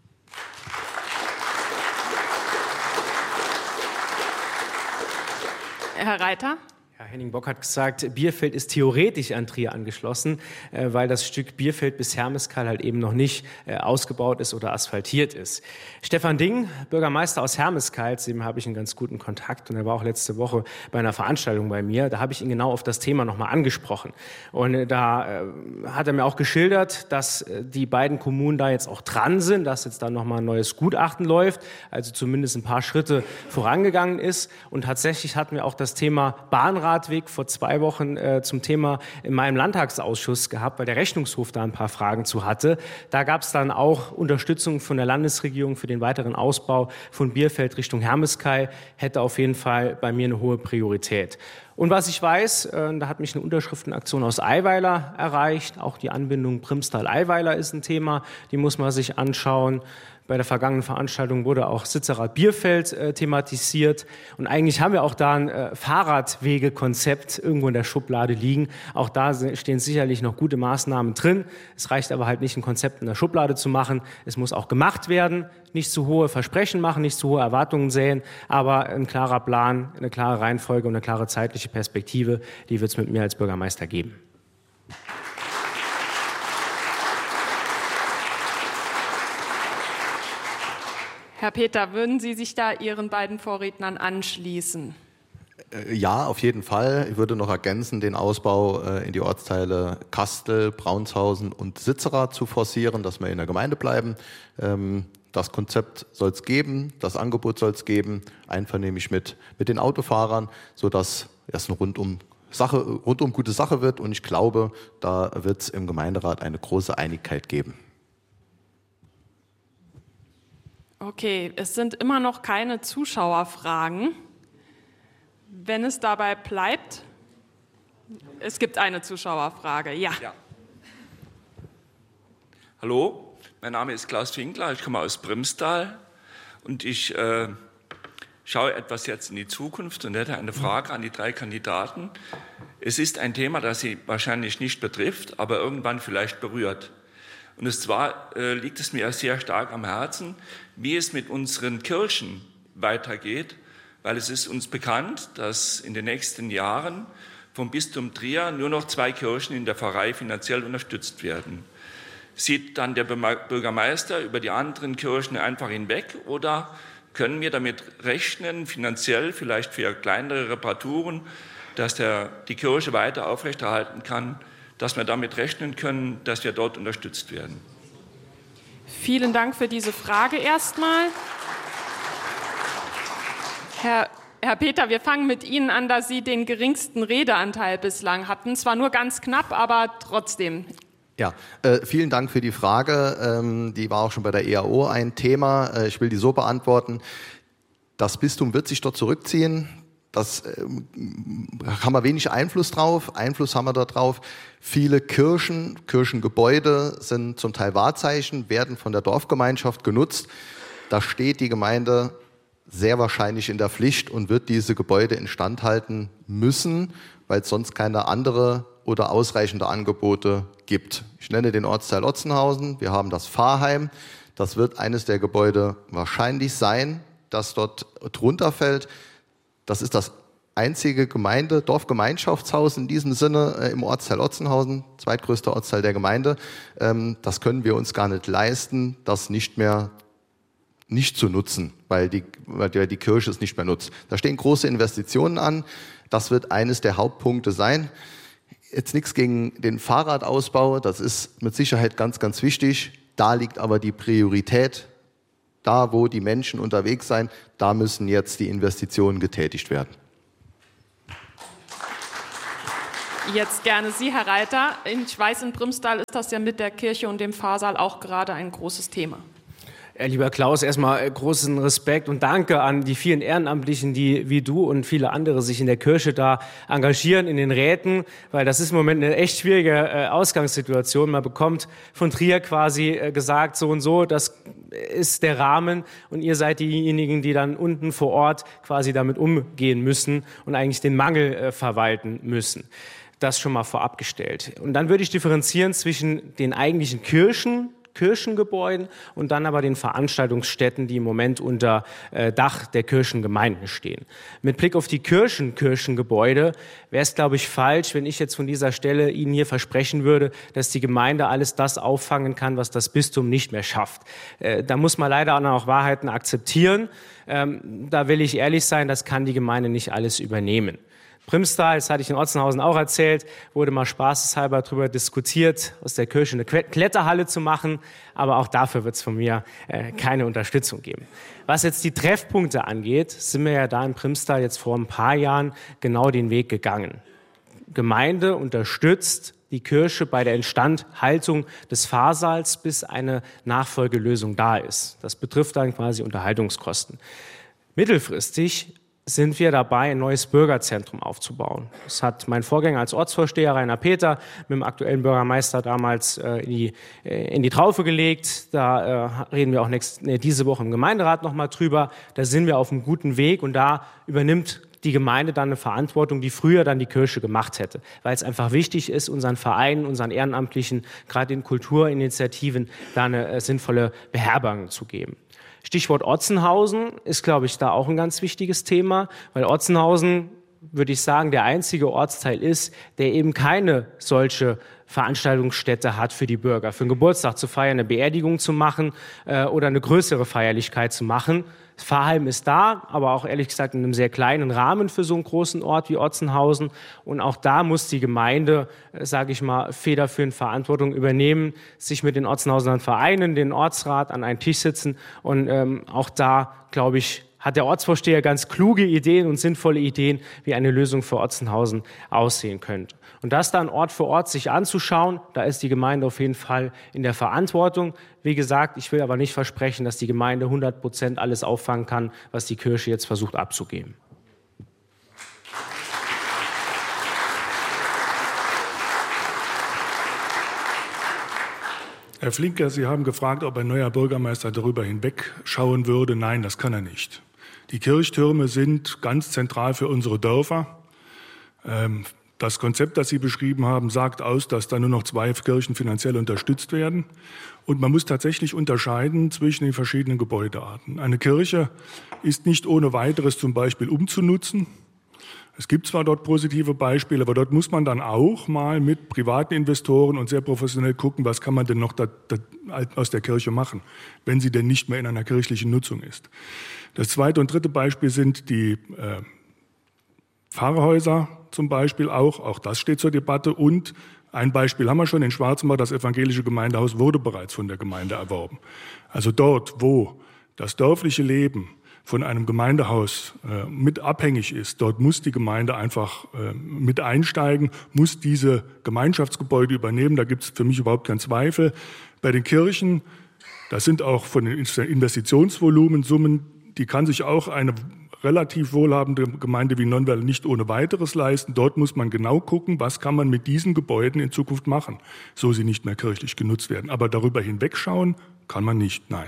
Herr Reiter? Ja, Henning Bock hat gesagt, Bierfeld ist theoretisch an Trier angeschlossen, äh, weil das Stück Bierfeld bis Hermeskeil halt eben noch nicht äh, ausgebaut ist oder asphaltiert ist. Stefan Ding, Bürgermeister aus Hermeskeil, zu dem habe ich einen ganz guten Kontakt und er war auch letzte Woche bei einer Veranstaltung bei mir. Da habe ich ihn genau auf das Thema nochmal angesprochen. Und äh, da äh, hat er mir auch geschildert, dass äh, die beiden Kommunen da jetzt auch dran sind, dass jetzt da nochmal ein neues Gutachten läuft, also zumindest ein paar Schritte vorangegangen ist. Und tatsächlich hatten wir auch das Thema Bahnradweg vor zwei Wochen äh, zum Thema in meinem Landtagsausschuss gehabt, weil der Rechnungshof da ein paar Fragen zu hatte. Da gab es dann auch Unterstützung von der Landesregierung für den weiteren Ausbau von Bierfeld Richtung Hermeskeil. Hätte auf jeden Fall bei mir eine hohe Priorität. Und was ich weiß, äh, da hat mich eine Unterschriftenaktion aus Eiweiler erreicht. Auch die Anbindung Primstal-Eiweiler ist ein Thema, die muss man sich anschauen. Bei der vergangenen Veranstaltung wurde auch Sitzerath Bierfeld äh, thematisiert. Und eigentlich haben wir auch da ein äh, Fahrradwegekonzept irgendwo in der Schublade liegen. Auch da stehen sicherlich noch gute Maßnahmen drin. Es reicht aber halt nicht, ein Konzept in der Schublade zu machen. Es muss auch gemacht werden. Nicht zu hohe Versprechen machen, nicht zu hohe Erwartungen säen, aber ein klarer Plan, eine klare Reihenfolge und eine klare zeitliche Perspektive, die wird es mit mir als Bürgermeister geben. Herr Peter, würden Sie sich da Ihren beiden Vorrednern anschließen? Ja, auf jeden Fall. Ich würde noch ergänzen, den Ausbau in die Ortsteile Kastel, Braunshausen und Sitzerath zu forcieren, dass wir in der Gemeinde bleiben. Das Konzept soll es geben, das Angebot soll es geben, einvernehmlich mit, mit den Autofahrern, sodass es eine rundum, Sache, rundum gute Sache wird. Und ich glaube, da wird es im Gemeinderat eine große Einigkeit geben. Okay, es sind immer noch keine Zuschauerfragen. Wenn es dabei bleibt, es gibt eine Zuschauerfrage, ja. ja. Hallo, mein Name ist Klaus Winkler, ich komme aus Primstal und ich äh, schaue etwas jetzt in die Zukunft und hätte eine Frage an die drei Kandidaten. Es ist ein Thema, das Sie wahrscheinlich nicht betrifft, aber irgendwann vielleicht berührt. Und zwar äh, liegt es mir sehr stark am Herzen, wie es mit unseren Kirchen weitergeht, weil es ist uns bekannt, dass in den nächsten Jahren vom Bistum Trier nur noch zwei Kirchen in der Pfarrei finanziell unterstützt werden. Sieht dann der Bürgermeister über die anderen Kirchen einfach hinweg oder können wir damit rechnen, finanziell vielleicht für kleinere Reparaturen, dass der, die Kirche weiter aufrechterhalten kann, dass wir damit rechnen können, dass wir dort unterstützt werden? Vielen Dank für diese Frage erstmal. Herr, Herr Peter, wir fangen mit Ihnen an, da Sie den geringsten Redeanteil bislang hatten. Zwar nur ganz knapp, aber trotzdem. Ja, äh, vielen Dank für die Frage. Ähm, die war auch schon bei der E A O ein Thema. Äh, ich will die so beantworten. Das Bistum wird sich dort zurückziehen. Das ähm, haben wir wenig Einfluss drauf. Einfluss haben wir darauf. Viele Kirchen, Kirchengebäude sind zum Teil Wahrzeichen, werden von der Dorfgemeinschaft genutzt. Da steht die Gemeinde sehr wahrscheinlich in der Pflicht und wird diese Gebäude instand halten müssen, weil es sonst keine andere oder ausreichende Angebote gibt. Ich nenne den Ortsteil Otzenhausen. Wir haben das Pfarrheim. Das wird eines der Gebäude wahrscheinlich sein, das dort drunter fällt. Das ist das einzige Gemeinde, Dorfgemeinschaftshaus in diesem Sinne äh, im Ortsteil Otzenhausen, zweitgrößter Ortsteil der Gemeinde. Ähm, das können wir uns gar nicht leisten, das nicht mehr nicht zu nutzen, weil die, weil die Kirche es nicht mehr nutzt. Da stehen große Investitionen an. Das wird eines der Hauptpunkte sein. Jetzt nichts gegen den Fahrradausbau, das ist mit Sicherheit ganz, ganz wichtig. Da liegt aber die Priorität. Da, wo die Menschen unterwegs sind, da müssen jetzt die Investitionen getätigt werden. Jetzt gerne Sie, Herr Reiter. Ich weiß, in Brimstal ist das ja mit der Kirche und dem Pfarrsaal auch gerade ein großes Thema. Lieber Klaus, erstmal großen Respekt und Danke an die vielen Ehrenamtlichen, die wie du und viele andere sich in der Kirche da engagieren, in den Räten, weil das ist im Moment eine echt schwierige Ausgangssituation. Man bekommt von Trier quasi gesagt, so und so, das ist der Rahmen und ihr seid diejenigen, die dann unten vor Ort quasi damit umgehen müssen und eigentlich den Mangel verwalten müssen. Das schon mal vorab gestellt. Und dann würde ich differenzieren zwischen den eigentlichen Kirchen, Kirchengebäuden und dann aber den Veranstaltungsstätten, die im Moment unter äh, Dach der Kirchengemeinden stehen. Mit Blick auf die Kirchen, Kirchengebäude wäre es, glaube ich, falsch, wenn ich jetzt von dieser Stelle Ihnen hier versprechen würde, dass die Gemeinde alles das auffangen kann, was das Bistum nicht mehr schafft. Äh, da muss man leider auch Wahrheiten akzeptieren. Ähm, da will ich ehrlich sein, das kann die Gemeinde nicht alles übernehmen. Brimstal, das hatte ich in Otzenhausen auch erzählt, wurde mal spaßeshalber darüber diskutiert, aus der Kirche eine Kletterhalle zu machen, aber auch dafür wird es von mir äh, keine Unterstützung geben. Was jetzt die Treffpunkte angeht, sind wir ja da in Brimstal jetzt vor ein paar Jahren genau den Weg gegangen. Gemeinde unterstützt die Kirche bei der Instandhaltung des Pfarrsaals, bis eine Nachfolgelösung da ist. Das betrifft dann quasi Unterhaltungskosten. Mittelfristig sind wir dabei, ein neues Bürgerzentrum aufzubauen. Das hat mein Vorgänger als Ortsvorsteher Rainer Peter mit dem aktuellen Bürgermeister damals äh, in, die, äh, in die Traufe gelegt. Da äh, reden wir auch nächst, nee, diese Woche im Gemeinderat nochmal drüber. Da sind wir auf einem guten Weg und da übernimmt die Gemeinde dann eine Verantwortung, die früher dann die Kirche gemacht hätte. Weil es einfach wichtig ist, unseren Vereinen, unseren Ehrenamtlichen, gerade in Kulturinitiativen, da eine äh, sinnvolle Beherbergung zu geben. Stichwort Otzenhausen ist, glaube ich, da auch ein ganz wichtiges Thema, weil Otzenhausen, würde ich sagen, der einzige Ortsteil ist, der eben keine solche Veranstaltungsstätte hat für die Bürger, für einen Geburtstag zu feiern, eine Beerdigung zu machen äh, oder eine größere Feierlichkeit zu machen. Das Pfarrheim ist da, aber auch ehrlich gesagt in einem sehr kleinen Rahmen für so einen großen Ort wie Otzenhausen. Und auch da muss die Gemeinde, äh, sage ich mal, federführend Verantwortung übernehmen, sich mit den Otzenhausenern Vereinen, den Ortsrat an einen Tisch sitzen. Und ähm, auch da, glaube ich, hat der Ortsvorsteher ganz kluge Ideen und sinnvolle Ideen, wie eine Lösung für Otzenhausen aussehen könnte. Und das dann Ort für Ort sich anzuschauen, da ist die Gemeinde auf jeden Fall in der Verantwortung. Wie gesagt, ich will aber nicht versprechen, dass die Gemeinde hundert Prozent alles auffangen kann, was die Kirche jetzt versucht abzugeben. Herr Flinker, Sie haben gefragt, ob ein neuer Bürgermeister darüber hinwegschauen würde. Nein, das kann er nicht. Die Kirchtürme sind ganz zentral für unsere Dörfer. Das Konzept, das Sie beschrieben haben, sagt aus, dass da nur noch zwei Kirchen finanziell unterstützt werden. Und man muss tatsächlich unterscheiden zwischen den verschiedenen Gebäudearten. Eine Kirche ist nicht ohne weiteres zum Beispiel umzunutzen. Es gibt zwar dort positive Beispiele, aber dort muss man dann auch mal mit privaten Investoren und sehr professionell gucken, was kann man denn noch da, da, aus der Kirche machen, wenn sie denn nicht mehr in einer kirchlichen Nutzung ist. Das zweite und dritte Beispiel sind die äh, Pfarrhäuser zum Beispiel auch. Auch das steht zur Debatte. Und ein Beispiel haben wir schon in Schwarzenbach. Das evangelische Gemeindehaus wurde bereits von der Gemeinde erworben. Also dort, wo das dörfliche Leben von einem Gemeindehaus äh, mit abhängig ist, dort muss die Gemeinde einfach äh, mit einsteigen, muss diese Gemeinschaftsgebäude übernehmen. Da gibt es für mich überhaupt keinen Zweifel. Bei den Kirchen, das sind auch von den Investitionsvolumensummen, die kann sich auch eine relativ wohlhabende Gemeinde wie Nonnweiler nicht ohne weiteres leisten. Dort muss man genau gucken, was kann man mit diesen Gebäuden in Zukunft machen, so sie nicht mehr kirchlich genutzt werden. Aber darüber hinwegschauen kann man nicht, nein.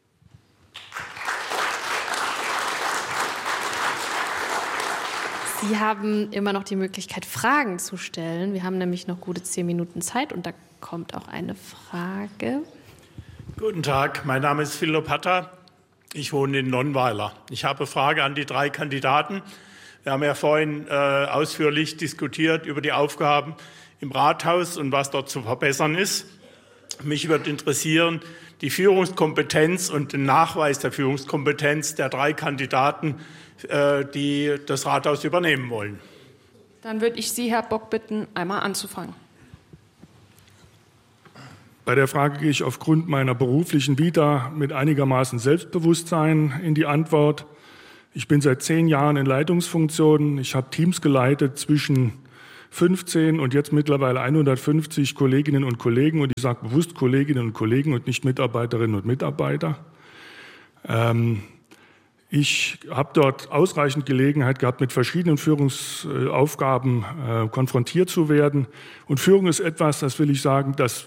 Sie haben immer noch die Möglichkeit, Fragen zu stellen. Wir haben nämlich noch gute zehn Minuten Zeit und da kommt auch eine Frage. Guten Tag, mein Name ist Philipp Hatter. Ich wohne in Nonnweiler. Ich habe eine Frage an die drei Kandidaten. Wir haben ja vorhin äh, ausführlich diskutiert über die Aufgaben im Rathaus und was dort zu verbessern ist. Mich würde interessieren, die Führungskompetenz und den Nachweis der Führungskompetenz der drei Kandidaten, äh, die das Rathaus übernehmen wollen. Dann würde ich Sie, Herr Bock, bitten, einmal anzufangen. Bei der Frage gehe ich aufgrund meiner beruflichen Vita mit einigermaßen Selbstbewusstsein in die Antwort. Ich bin seit zehn Jahren in Leitungsfunktionen. Ich habe Teams geleitet zwischen fünfzehn und jetzt mittlerweile hundertfünfzig Kolleginnen und Kollegen. Und ich sage bewusst Kolleginnen und Kollegen und nicht Mitarbeiterinnen und Mitarbeiter. Ähm, ich habe dort ausreichend Gelegenheit gehabt, mit verschiedenen Führungsaufgaben äh, konfrontiert zu werden. Und Führung ist etwas, das will ich sagen, das,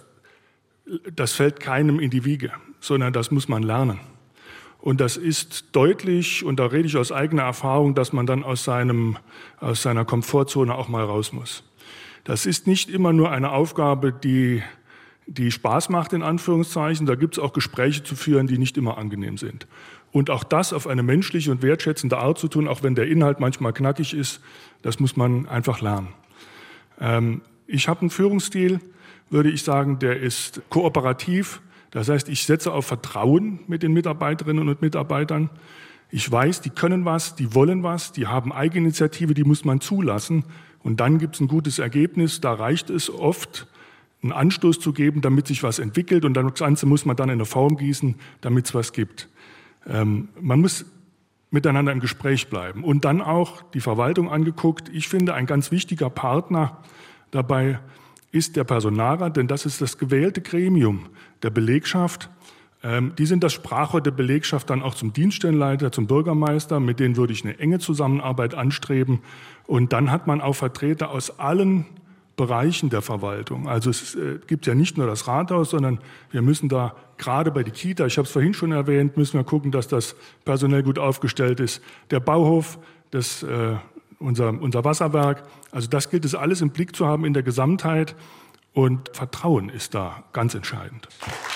das fällt keinem in die Wiege, sondern das muss man lernen. Und das ist deutlich, und da rede ich aus eigener Erfahrung, dass man dann aus, seinem, aus seiner Komfortzone auch mal raus muss. Das ist nicht immer nur eine Aufgabe, die, die Spaß macht, in Anführungszeichen. Da gibt es auch Gespräche zu führen, die nicht immer angenehm sind. Und auch das auf eine menschliche und wertschätzende Art zu tun, auch wenn der Inhalt manchmal knackig ist, das muss man einfach lernen. Ähm, ich habe einen Führungsstil, würde ich sagen, der ist kooperativ. Das heißt, ich setze auf Vertrauen mit den Mitarbeiterinnen und Mitarbeitern. Ich weiß, die können was, die wollen was, die haben Eigeninitiative, die muss man zulassen. Und dann gibt es ein gutes Ergebnis. Da reicht es oft, einen Anstoß zu geben, damit sich was entwickelt. Und das Ganze muss man dann in eine Form gießen, damit es was gibt. Ähm, man muss miteinander im Gespräch bleiben. Und dann auch die Verwaltung angeguckt. Ich finde, ein ganz wichtiger Partner dabei ist der Personalrat, denn das ist das gewählte Gremium der Belegschaft. Ähm, die sind das Sprachrohr der Belegschaft dann auch zum Dienststellenleiter, zum Bürgermeister. Mit denen würde ich eine enge Zusammenarbeit anstreben. Und dann hat man auch Vertreter aus allen Bereichen der Verwaltung. Also es äh, gibt ja nicht nur das Rathaus, sondern wir müssen da gerade bei der Kita, ich habe es vorhin schon erwähnt, müssen wir gucken, dass das personell gut aufgestellt ist. Der Bauhof, das äh, Unser, unser Wasserwerk, also das gilt es alles im Blick zu haben in der Gesamtheit und Vertrauen ist da ganz entscheidend.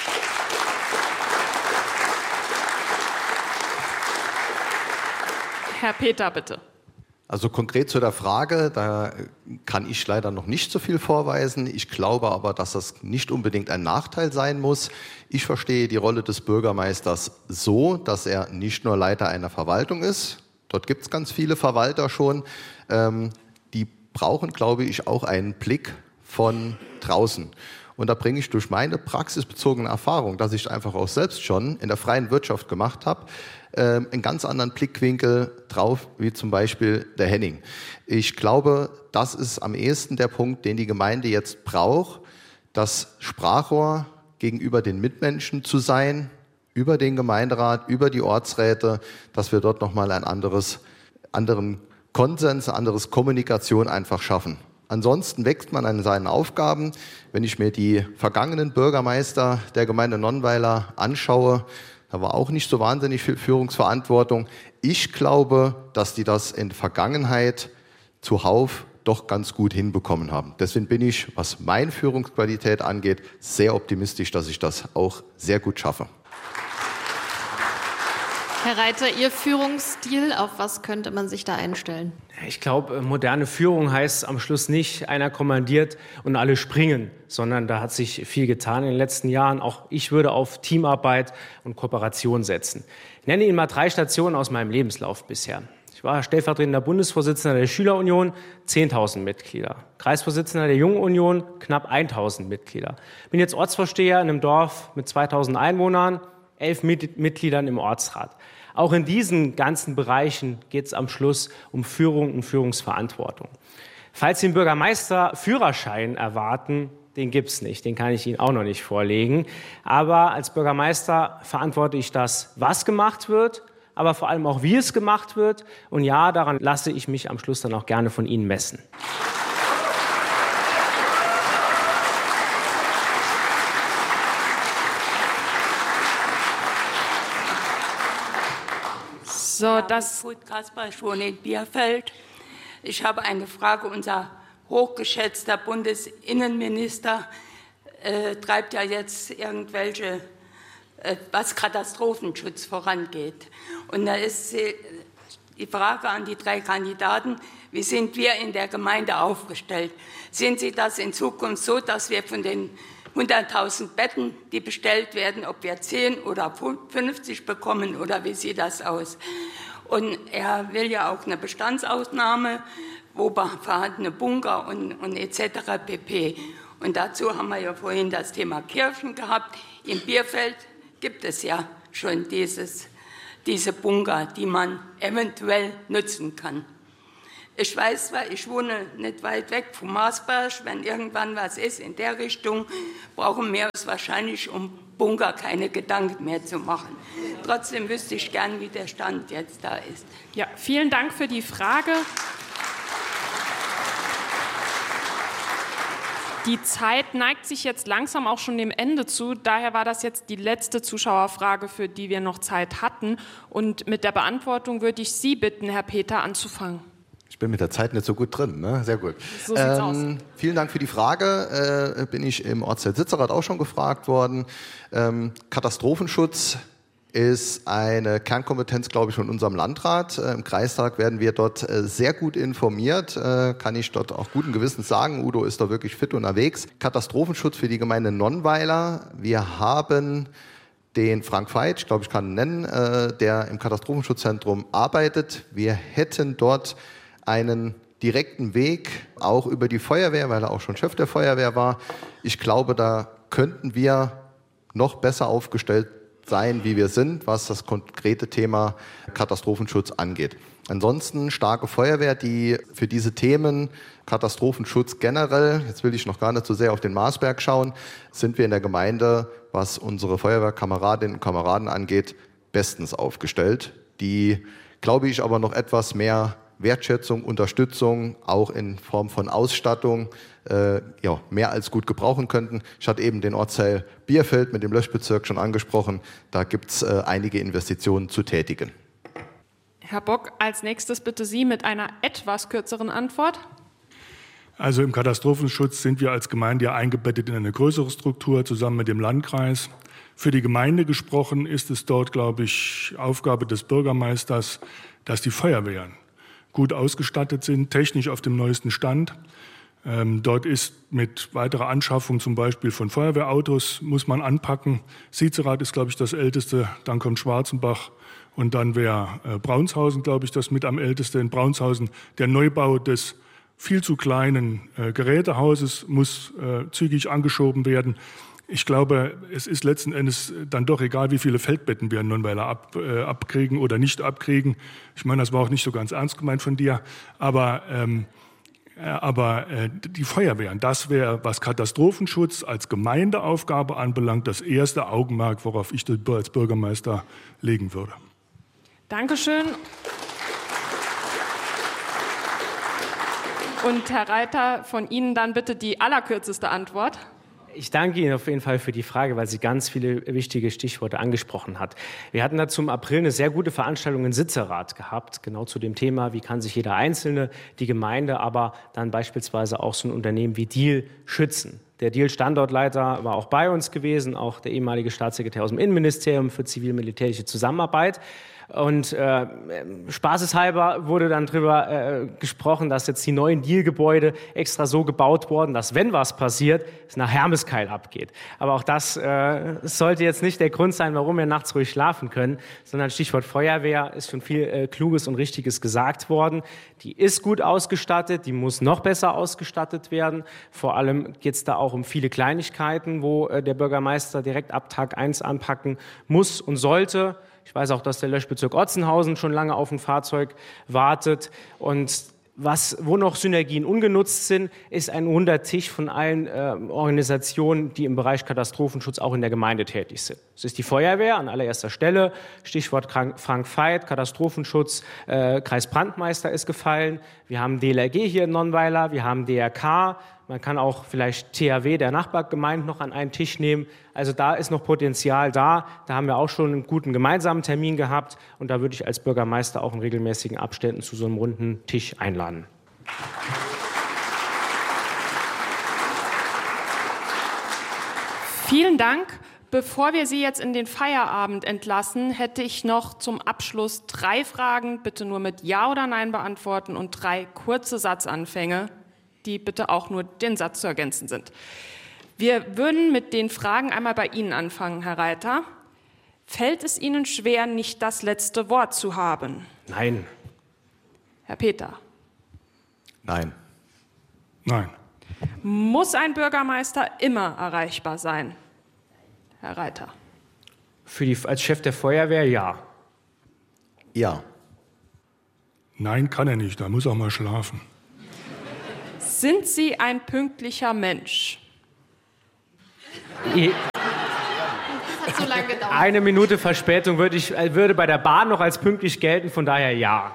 Herr Peter, bitte. Also konkret zu der Frage, da kann ich leider noch nicht so viel vorweisen. Ich glaube aber, dass das nicht unbedingt ein Nachteil sein muss. Ich verstehe die Rolle des Bürgermeisters so, dass er nicht nur Leiter einer Verwaltung ist. Dort gibt es ganz viele Verwalter schon. Ähm, die brauchen, glaube ich, auch einen Blick von draußen. Und da bringe ich durch meine praxisbezogene Erfahrung, dass ich einfach auch selbst schon in der freien Wirtschaft gemacht habe, ähm, einen ganz anderen Blickwinkel drauf, wie zum Beispiel der Henning. Ich glaube, das ist am ehesten der Punkt, den die Gemeinde jetzt braucht, das Sprachrohr gegenüber den Mitmenschen zu sein, über den Gemeinderat, über die Ortsräte, dass wir dort nochmal ein anderes, anderen Konsens, eine andere Kommunikation einfach schaffen. Ansonsten wächst man an seinen Aufgaben. Wenn ich mir die vergangenen Bürgermeister der Gemeinde Nonnweiler anschaue, da war auch nicht so wahnsinnig viel Führungsverantwortung. Ich glaube, dass die das in der Vergangenheit zuhauf doch ganz gut hinbekommen haben. Deswegen bin ich, was meine Führungsqualität angeht, sehr optimistisch, dass ich das auch sehr gut schaffe. Herr Reiter, Ihr Führungsstil, auf was könnte man sich da einstellen? Ich glaube, moderne Führung heißt am Schluss nicht, einer kommandiert und alle springen, sondern da hat sich viel getan in den letzten Jahren. Auch ich würde auf Teamarbeit und Kooperation setzen. Ich nenne Ihnen mal drei Stationen aus meinem Lebenslauf bisher. Ich war stellvertretender Bundesvorsitzender der Schülerunion, zehntausend Mitglieder. Kreisvorsitzender der Jungen Union, knapp tausend Mitglieder. Bin jetzt Ortsvorsteher in einem Dorf mit zweitausend Einwohnern, elf Mitgliedern im Ortsrat. Auch in diesen ganzen Bereichen geht es am Schluss um Führung und Führungsverantwortung. Falls Sie einen Bürgermeister-Führerschein erwarten, den gibt es nicht, den kann ich Ihnen auch noch nicht vorlegen. Aber als Bürgermeister verantworte ich das, was gemacht wird, aber vor allem auch, wie es gemacht wird. Und ja, daran lasse ich mich am Schluss dann auch gerne von Ihnen messen. So, das Gut, Kasper, ich wohne in Bierfeld. Ich habe eine Frage. Unser hochgeschätzter Bundesinnenminister äh, treibt ja jetzt irgendwelche, äh, was Katastrophenschutz vorangeht. Und da ist, die Frage an die drei Kandidaten, wie sind wir in der Gemeinde aufgestellt? Sehen Sie das in Zukunft so, dass wir von den hunderttausend Betten, die bestellt werden, ob wir zehn oder fünfzig bekommen oder wie sieht das aus? Und er will ja auch eine Bestandsausnahme, wo vorhandene Bunker und, und et cetera pp. Und dazu haben wir ja vorhin das Thema Kirchen gehabt. In Bierfeld gibt es ja schon dieses, diese Bunker, die man eventuell nutzen kann. Ich weiß zwar, ich wohne nicht weit weg vom Marsberg. Wenn irgendwann was ist in der Richtung, brauchen wir uns wahrscheinlich um Bunker keine Gedanken mehr zu machen. Trotzdem wüsste ich gern, wie der Stand jetzt da ist. Ja, vielen Dank für die Frage. Die Zeit neigt sich jetzt langsam auch schon dem Ende zu. Daher war das jetzt die letzte Zuschauerfrage, für die wir noch Zeit hatten. Und mit der Beantwortung würde ich Sie bitten, Herr Peter, anzufangen. Ich bin mit der Zeit nicht so gut drin, ne? Sehr gut. So sieht's ähm, aus. Vielen Dank für die Frage. Äh, bin ich im Ortsteil Sitzerath auch schon gefragt worden. Ähm, Katastrophenschutz ist eine Kernkompetenz, glaube ich, von unserem Landrat. Äh, Im Kreistag werden wir dort äh, sehr gut informiert, äh, kann ich dort auch guten Gewissens sagen. Udo ist da wirklich fit unterwegs. Katastrophenschutz für die Gemeinde Nonnweiler. Wir haben den Frank Veit, ich glaube, ich kann ihn nennen, äh, der im Katastrophenschutzzentrum arbeitet. Wir hätten dort einen direkten Weg, auch über die Feuerwehr, weil er auch schon Chef der Feuerwehr war. Ich glaube, da könnten wir noch besser aufgestellt sein, wie wir sind, was das konkrete Thema Katastrophenschutz angeht. Ansonsten starke Feuerwehr, die für diese Themen Katastrophenschutz generell, jetzt will ich noch gar nicht so sehr auf den Marsberg schauen, sind wir in der Gemeinde, was unsere Feuerwehrkameradinnen und Kameraden angeht, bestens aufgestellt, die, glaube ich, aber noch etwas mehr Wertschätzung, Unterstützung, auch in Form von Ausstattung, äh, ja, mehr als gut gebrauchen könnten. Ich hatte eben den Ortsteil Bierfeld mit dem Löschbezirk schon angesprochen. Da gibt es äh, einige Investitionen zu tätigen. Herr Bock, als nächstes bitte Sie mit einer etwas kürzeren Antwort. Also im Katastrophenschutz sind wir als Gemeinde ja eingebettet in eine größere Struktur zusammen mit dem Landkreis. Für die Gemeinde gesprochen ist es dort, glaube ich, Aufgabe des Bürgermeisters, dass die Feuerwehren gut ausgestattet sind, technisch auf dem neuesten Stand. Ähm, dort ist mit weiterer Anschaffung zum Beispiel von Feuerwehrautos, muss man anpacken. Siezerath ist, glaube ich, das älteste, dann kommt Schwarzenbach und dann wäre äh, Braunshausen, glaube ich, das mit am ältesten. In Braunshausen der Neubau des viel zu kleinen äh, Gerätehauses muss äh, zügig angeschoben werden. Ich glaube, es ist letzten Endes dann doch egal, wie viele Feldbetten wir in Nonnweiler ab, äh, abkriegen oder nicht abkriegen. Ich meine, das war auch nicht so ganz ernst gemeint von dir. Aber, ähm, äh, aber äh, die Feuerwehren, das wäre, was Katastrophenschutz als Gemeindeaufgabe anbelangt, das erste Augenmerk, worauf ich als Bürgermeister legen würde. Dankeschön. Und Herr Reiter, von Ihnen dann bitte die allerkürzeste Antwort. Ich danke Ihnen auf jeden Fall für die Frage, weil sie ganz viele wichtige Stichworte angesprochen hat. Wir hatten dazu im April eine sehr gute Veranstaltung in Sitzerath gehabt, genau zu dem Thema, wie kann sich jeder Einzelne, die Gemeinde, aber dann beispielsweise auch so ein Unternehmen wie Diehl schützen. Der Diehl-Standortleiter war auch bei uns gewesen, auch der ehemalige Staatssekretär aus dem Innenministerium für zivil-militärische Zusammenarbeit. Und äh, spaßeshalber wurde dann darüber äh, gesprochen, dass jetzt die neuen Diehl-Gebäude extra so gebaut wurden, dass, wenn was passiert, es nach Hermeskeil abgeht. Aber auch das äh, sollte jetzt nicht der Grund sein, warum wir nachts ruhig schlafen können, sondern Stichwort Feuerwehr ist schon viel äh, Kluges und Richtiges gesagt worden. Die ist gut ausgestattet, die muss noch besser ausgestattet werden. Vor allem geht es da auch um viele Kleinigkeiten, wo äh, der Bürgermeister direkt ab Tag eins anpacken muss und sollte. Ich weiß auch, dass der Löschbezirk Otzenhausen schon lange auf ein Fahrzeug wartet. Und was, wo noch Synergien ungenutzt sind, ist ein runder Tisch von allen äh, Organisationen, die im Bereich Katastrophenschutz auch in der Gemeinde tätig sind. Es ist die Feuerwehr an allererster Stelle, Stichwort Frank Veit, Katastrophenschutz, äh, Kreisbrandmeister ist gefallen. Wir haben D L R G hier in Nonnweiler, wir haben D R K. Man kann auch vielleicht T H W der Nachbargemeinde noch an einen Tisch nehmen. Also da ist noch Potenzial da. Da haben wir auch schon einen guten gemeinsamen Termin gehabt. Und da würde ich als Bürgermeister auch in regelmäßigen Abständen zu so einem runden Tisch einladen. Vielen Dank. Bevor wir Sie jetzt in den Feierabend entlassen, hätte ich noch zum Abschluss drei Fragen, bitte nur mit Ja oder Nein beantworten, und drei kurze Satzanfänge, die bitte auch nur den Satz zu ergänzen sind. Wir würden mit den Fragen einmal bei Ihnen anfangen, Herr Reiter. Fällt es Ihnen schwer, nicht das letzte Wort zu haben? Nein. Herr Peter? Nein. Nein. Muss ein Bürgermeister immer erreichbar sein? Herr Reiter? Für die, als Chef der Feuerwehr, ja. Ja. Nein, kann er nicht. Da muss er auch mal schlafen. Sind Sie ein pünktlicher Mensch? Ich, Das hat so lange gedauert. eine Minute Verspätung würde, ich, würde bei der Bahn noch als pünktlich gelten, von daher ja.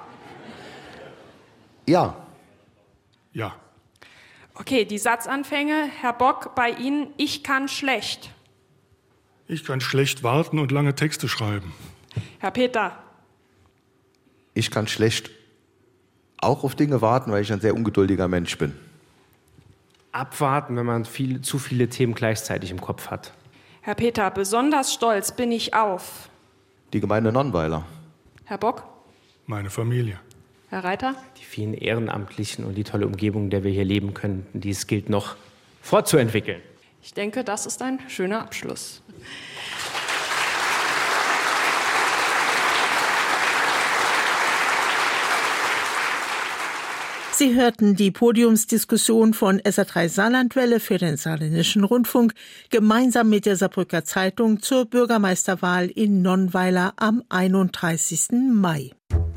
Ja. Ja. Okay, die Satzanfänge. Herr Bock, bei Ihnen, ich kann schlecht. Ich kann schlecht warten und lange Texte schreiben. Herr Peter? Ich kann schlecht auch auf Dinge warten, weil ich ein sehr ungeduldiger Mensch bin. Abwarten, wenn man viel, zu viele Themen gleichzeitig im Kopf hat. Herr Peter, besonders stolz bin ich auf. Die Gemeinde Nonnweiler. Herr Bock? Meine Familie. Herr Reiter? Die vielen Ehrenamtlichen und die tolle Umgebung, in der wir hier leben können, dies gilt noch fortzuentwickeln. Ich denke, das ist ein schöner Abschluss. Sie hörten die Podiumsdiskussion von S R drei Saarlandwelle für den Saarländischen Rundfunk gemeinsam mit der Saarbrücker Zeitung zur Bürgermeisterwahl in Nonnweiler am einunddreißigsten Mai.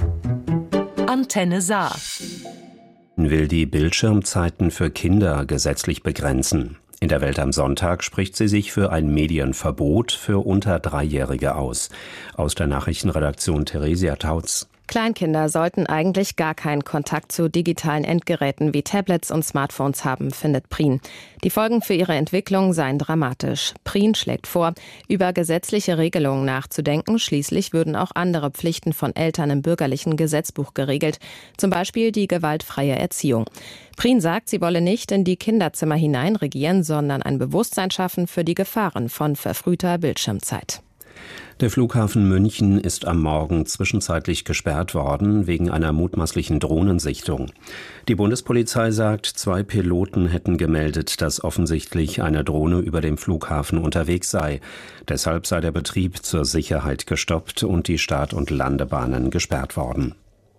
Antenne Saar will die Bildschirmzeiten für Kinder gesetzlich begrenzen. In der Welt am Sonntag spricht sie sich für ein Medienverbot für unter Dreijährige aus. Aus der Nachrichtenredaktion Theresia Tautz. Kleinkinder sollten eigentlich gar keinen Kontakt zu digitalen Endgeräten wie Tablets und Smartphones haben, findet Prien. Die Folgen für ihre Entwicklung seien dramatisch. Prien schlägt vor, über gesetzliche Regelungen nachzudenken. Schließlich würden auch andere Pflichten von Eltern im bürgerlichen Gesetzbuch geregelt, zum Beispiel die gewaltfreie Erziehung. Prien sagt, sie wolle nicht in die Kinderzimmer hineinregieren, sondern ein Bewusstsein schaffen für die Gefahren von verfrühter Bildschirmzeit. Der Flughafen München ist am Morgen zwischenzeitlich gesperrt worden wegen einer mutmaßlichen Drohnensichtung. Die Bundespolizei sagt, zwei Piloten hätten gemeldet, dass offensichtlich eine Drohne über dem Flughafen unterwegs sei. Deshalb sei der Betrieb zur Sicherheit gestoppt und die Start- und Landebahnen gesperrt worden.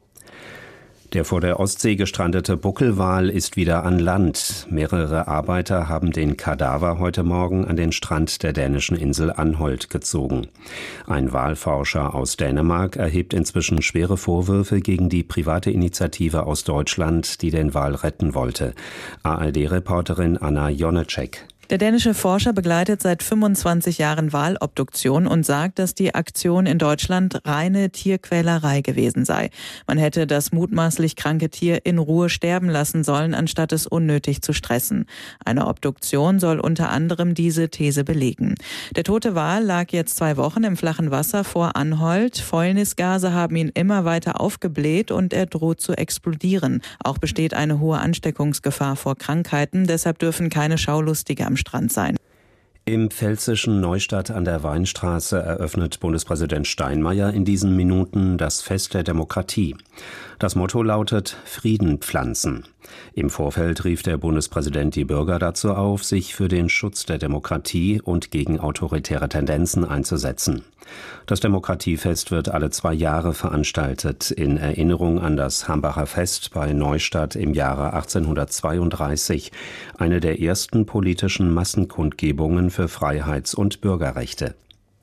Der vor der Ostsee gestrandete Buckelwal ist wieder an Land. Mehrere Arbeiter haben den Kadaver heute Morgen an den Strand der dänischen Insel Anholt gezogen. Ein Walforscher aus Dänemark erhebt inzwischen schwere Vorwürfe gegen die private Initiative aus Deutschland, die den Wal retten wollte. A R D-Reporterin Anna Jonecek. Der dänische Forscher begleitet seit fünfundzwanzig Jahren Walobduktion und sagt, dass die Aktion in Deutschland reine Tierquälerei gewesen sei. Man hätte das mutmaßlich kranke Tier in Ruhe sterben lassen sollen, anstatt es unnötig zu stressen. Eine Obduktion soll unter anderem diese These belegen. Der tote Wal lag jetzt zwei Wochen im flachen Wasser vor Anholt. Fäulnisgase haben ihn immer weiter aufgebläht und er droht zu explodieren. Auch besteht eine hohe Ansteckungsgefahr vor Krankheiten, deshalb dürfen keine Schaulustige am Strand sein. Im pfälzischen Neustadt an der Weinstraße eröffnet Bundespräsident Steinmeier in diesen Minuten das Fest der Demokratie. Das Motto lautet Frieden pflanzen. Im Vorfeld rief der Bundespräsident die Bürger dazu auf, sich für den Schutz der Demokratie und gegen autoritäre Tendenzen einzusetzen. Das Demokratiefest wird alle zwei Jahre veranstaltet, in Erinnerung an das Hambacher Fest bei Neustadt im Jahre achtzehnhundertzweiunddreißig, eine der ersten politischen Massenkundgebungen für Freiheits- und Bürgerrechte.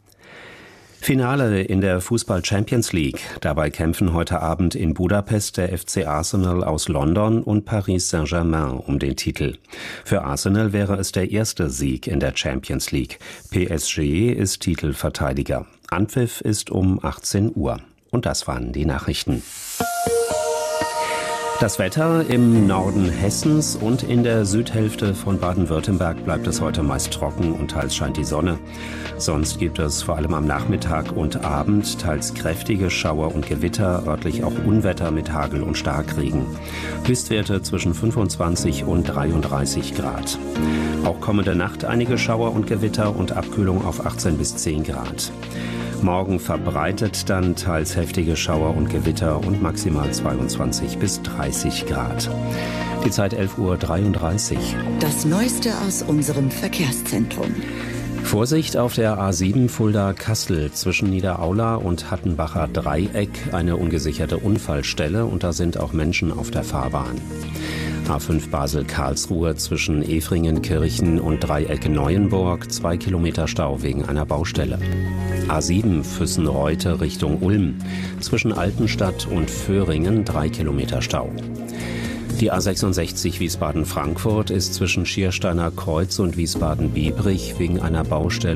Finale in der Fußball-Champions League. Dabei kämpfen heute Abend in Budapest der F C Arsenal aus London und Paris Saint-Germain um den Titel. Für Arsenal wäre es der erste Sieg in der Champions League. P S G ist Titelverteidiger. Anpfiff ist um achtzehn Uhr. Und das waren die Nachrichten. Das Wetter im Norden Hessens und in der Südhälfte von Baden-Württemberg bleibt es heute meist trocken und teils scheint die Sonne. Sonst gibt es vor allem am Nachmittag und Abend teils kräftige Schauer und Gewitter, örtlich auch Unwetter mit Hagel und Starkregen. Höchstwerte zwischen fünfundzwanzig und dreiunddreißig Grad. Auch kommende Nacht einige Schauer und Gewitter und Abkühlung auf achtzehn bis zehn Grad. Morgen verbreitet dann teils heftige Schauer und Gewitter und maximal zweiundzwanzig bis dreißig Grad. Die Zeit elf Uhr dreiunddreißig. Das Neueste aus unserem Verkehrszentrum. Vorsicht auf der A sieben Fulda-Kassel zwischen Niederaula und Hattenbacher Dreieck, eine ungesicherte Unfallstelle und da sind auch Menschen auf der Fahrbahn. A fünf Basel-Karlsruhe zwischen Efringen-Kirchen und Dreieck-Neuenburg, zwei Kilometer Stau wegen einer Baustelle. A sieben Füssen-Reute Richtung Ulm, zwischen Altenstadt und Föhringen, drei Kilometer Stau. Die A sechsundsechzig Wiesbaden-Frankfurt ist zwischen Schiersteiner Kreuz und Wiesbaden-Biebrich wegen einer Baustelle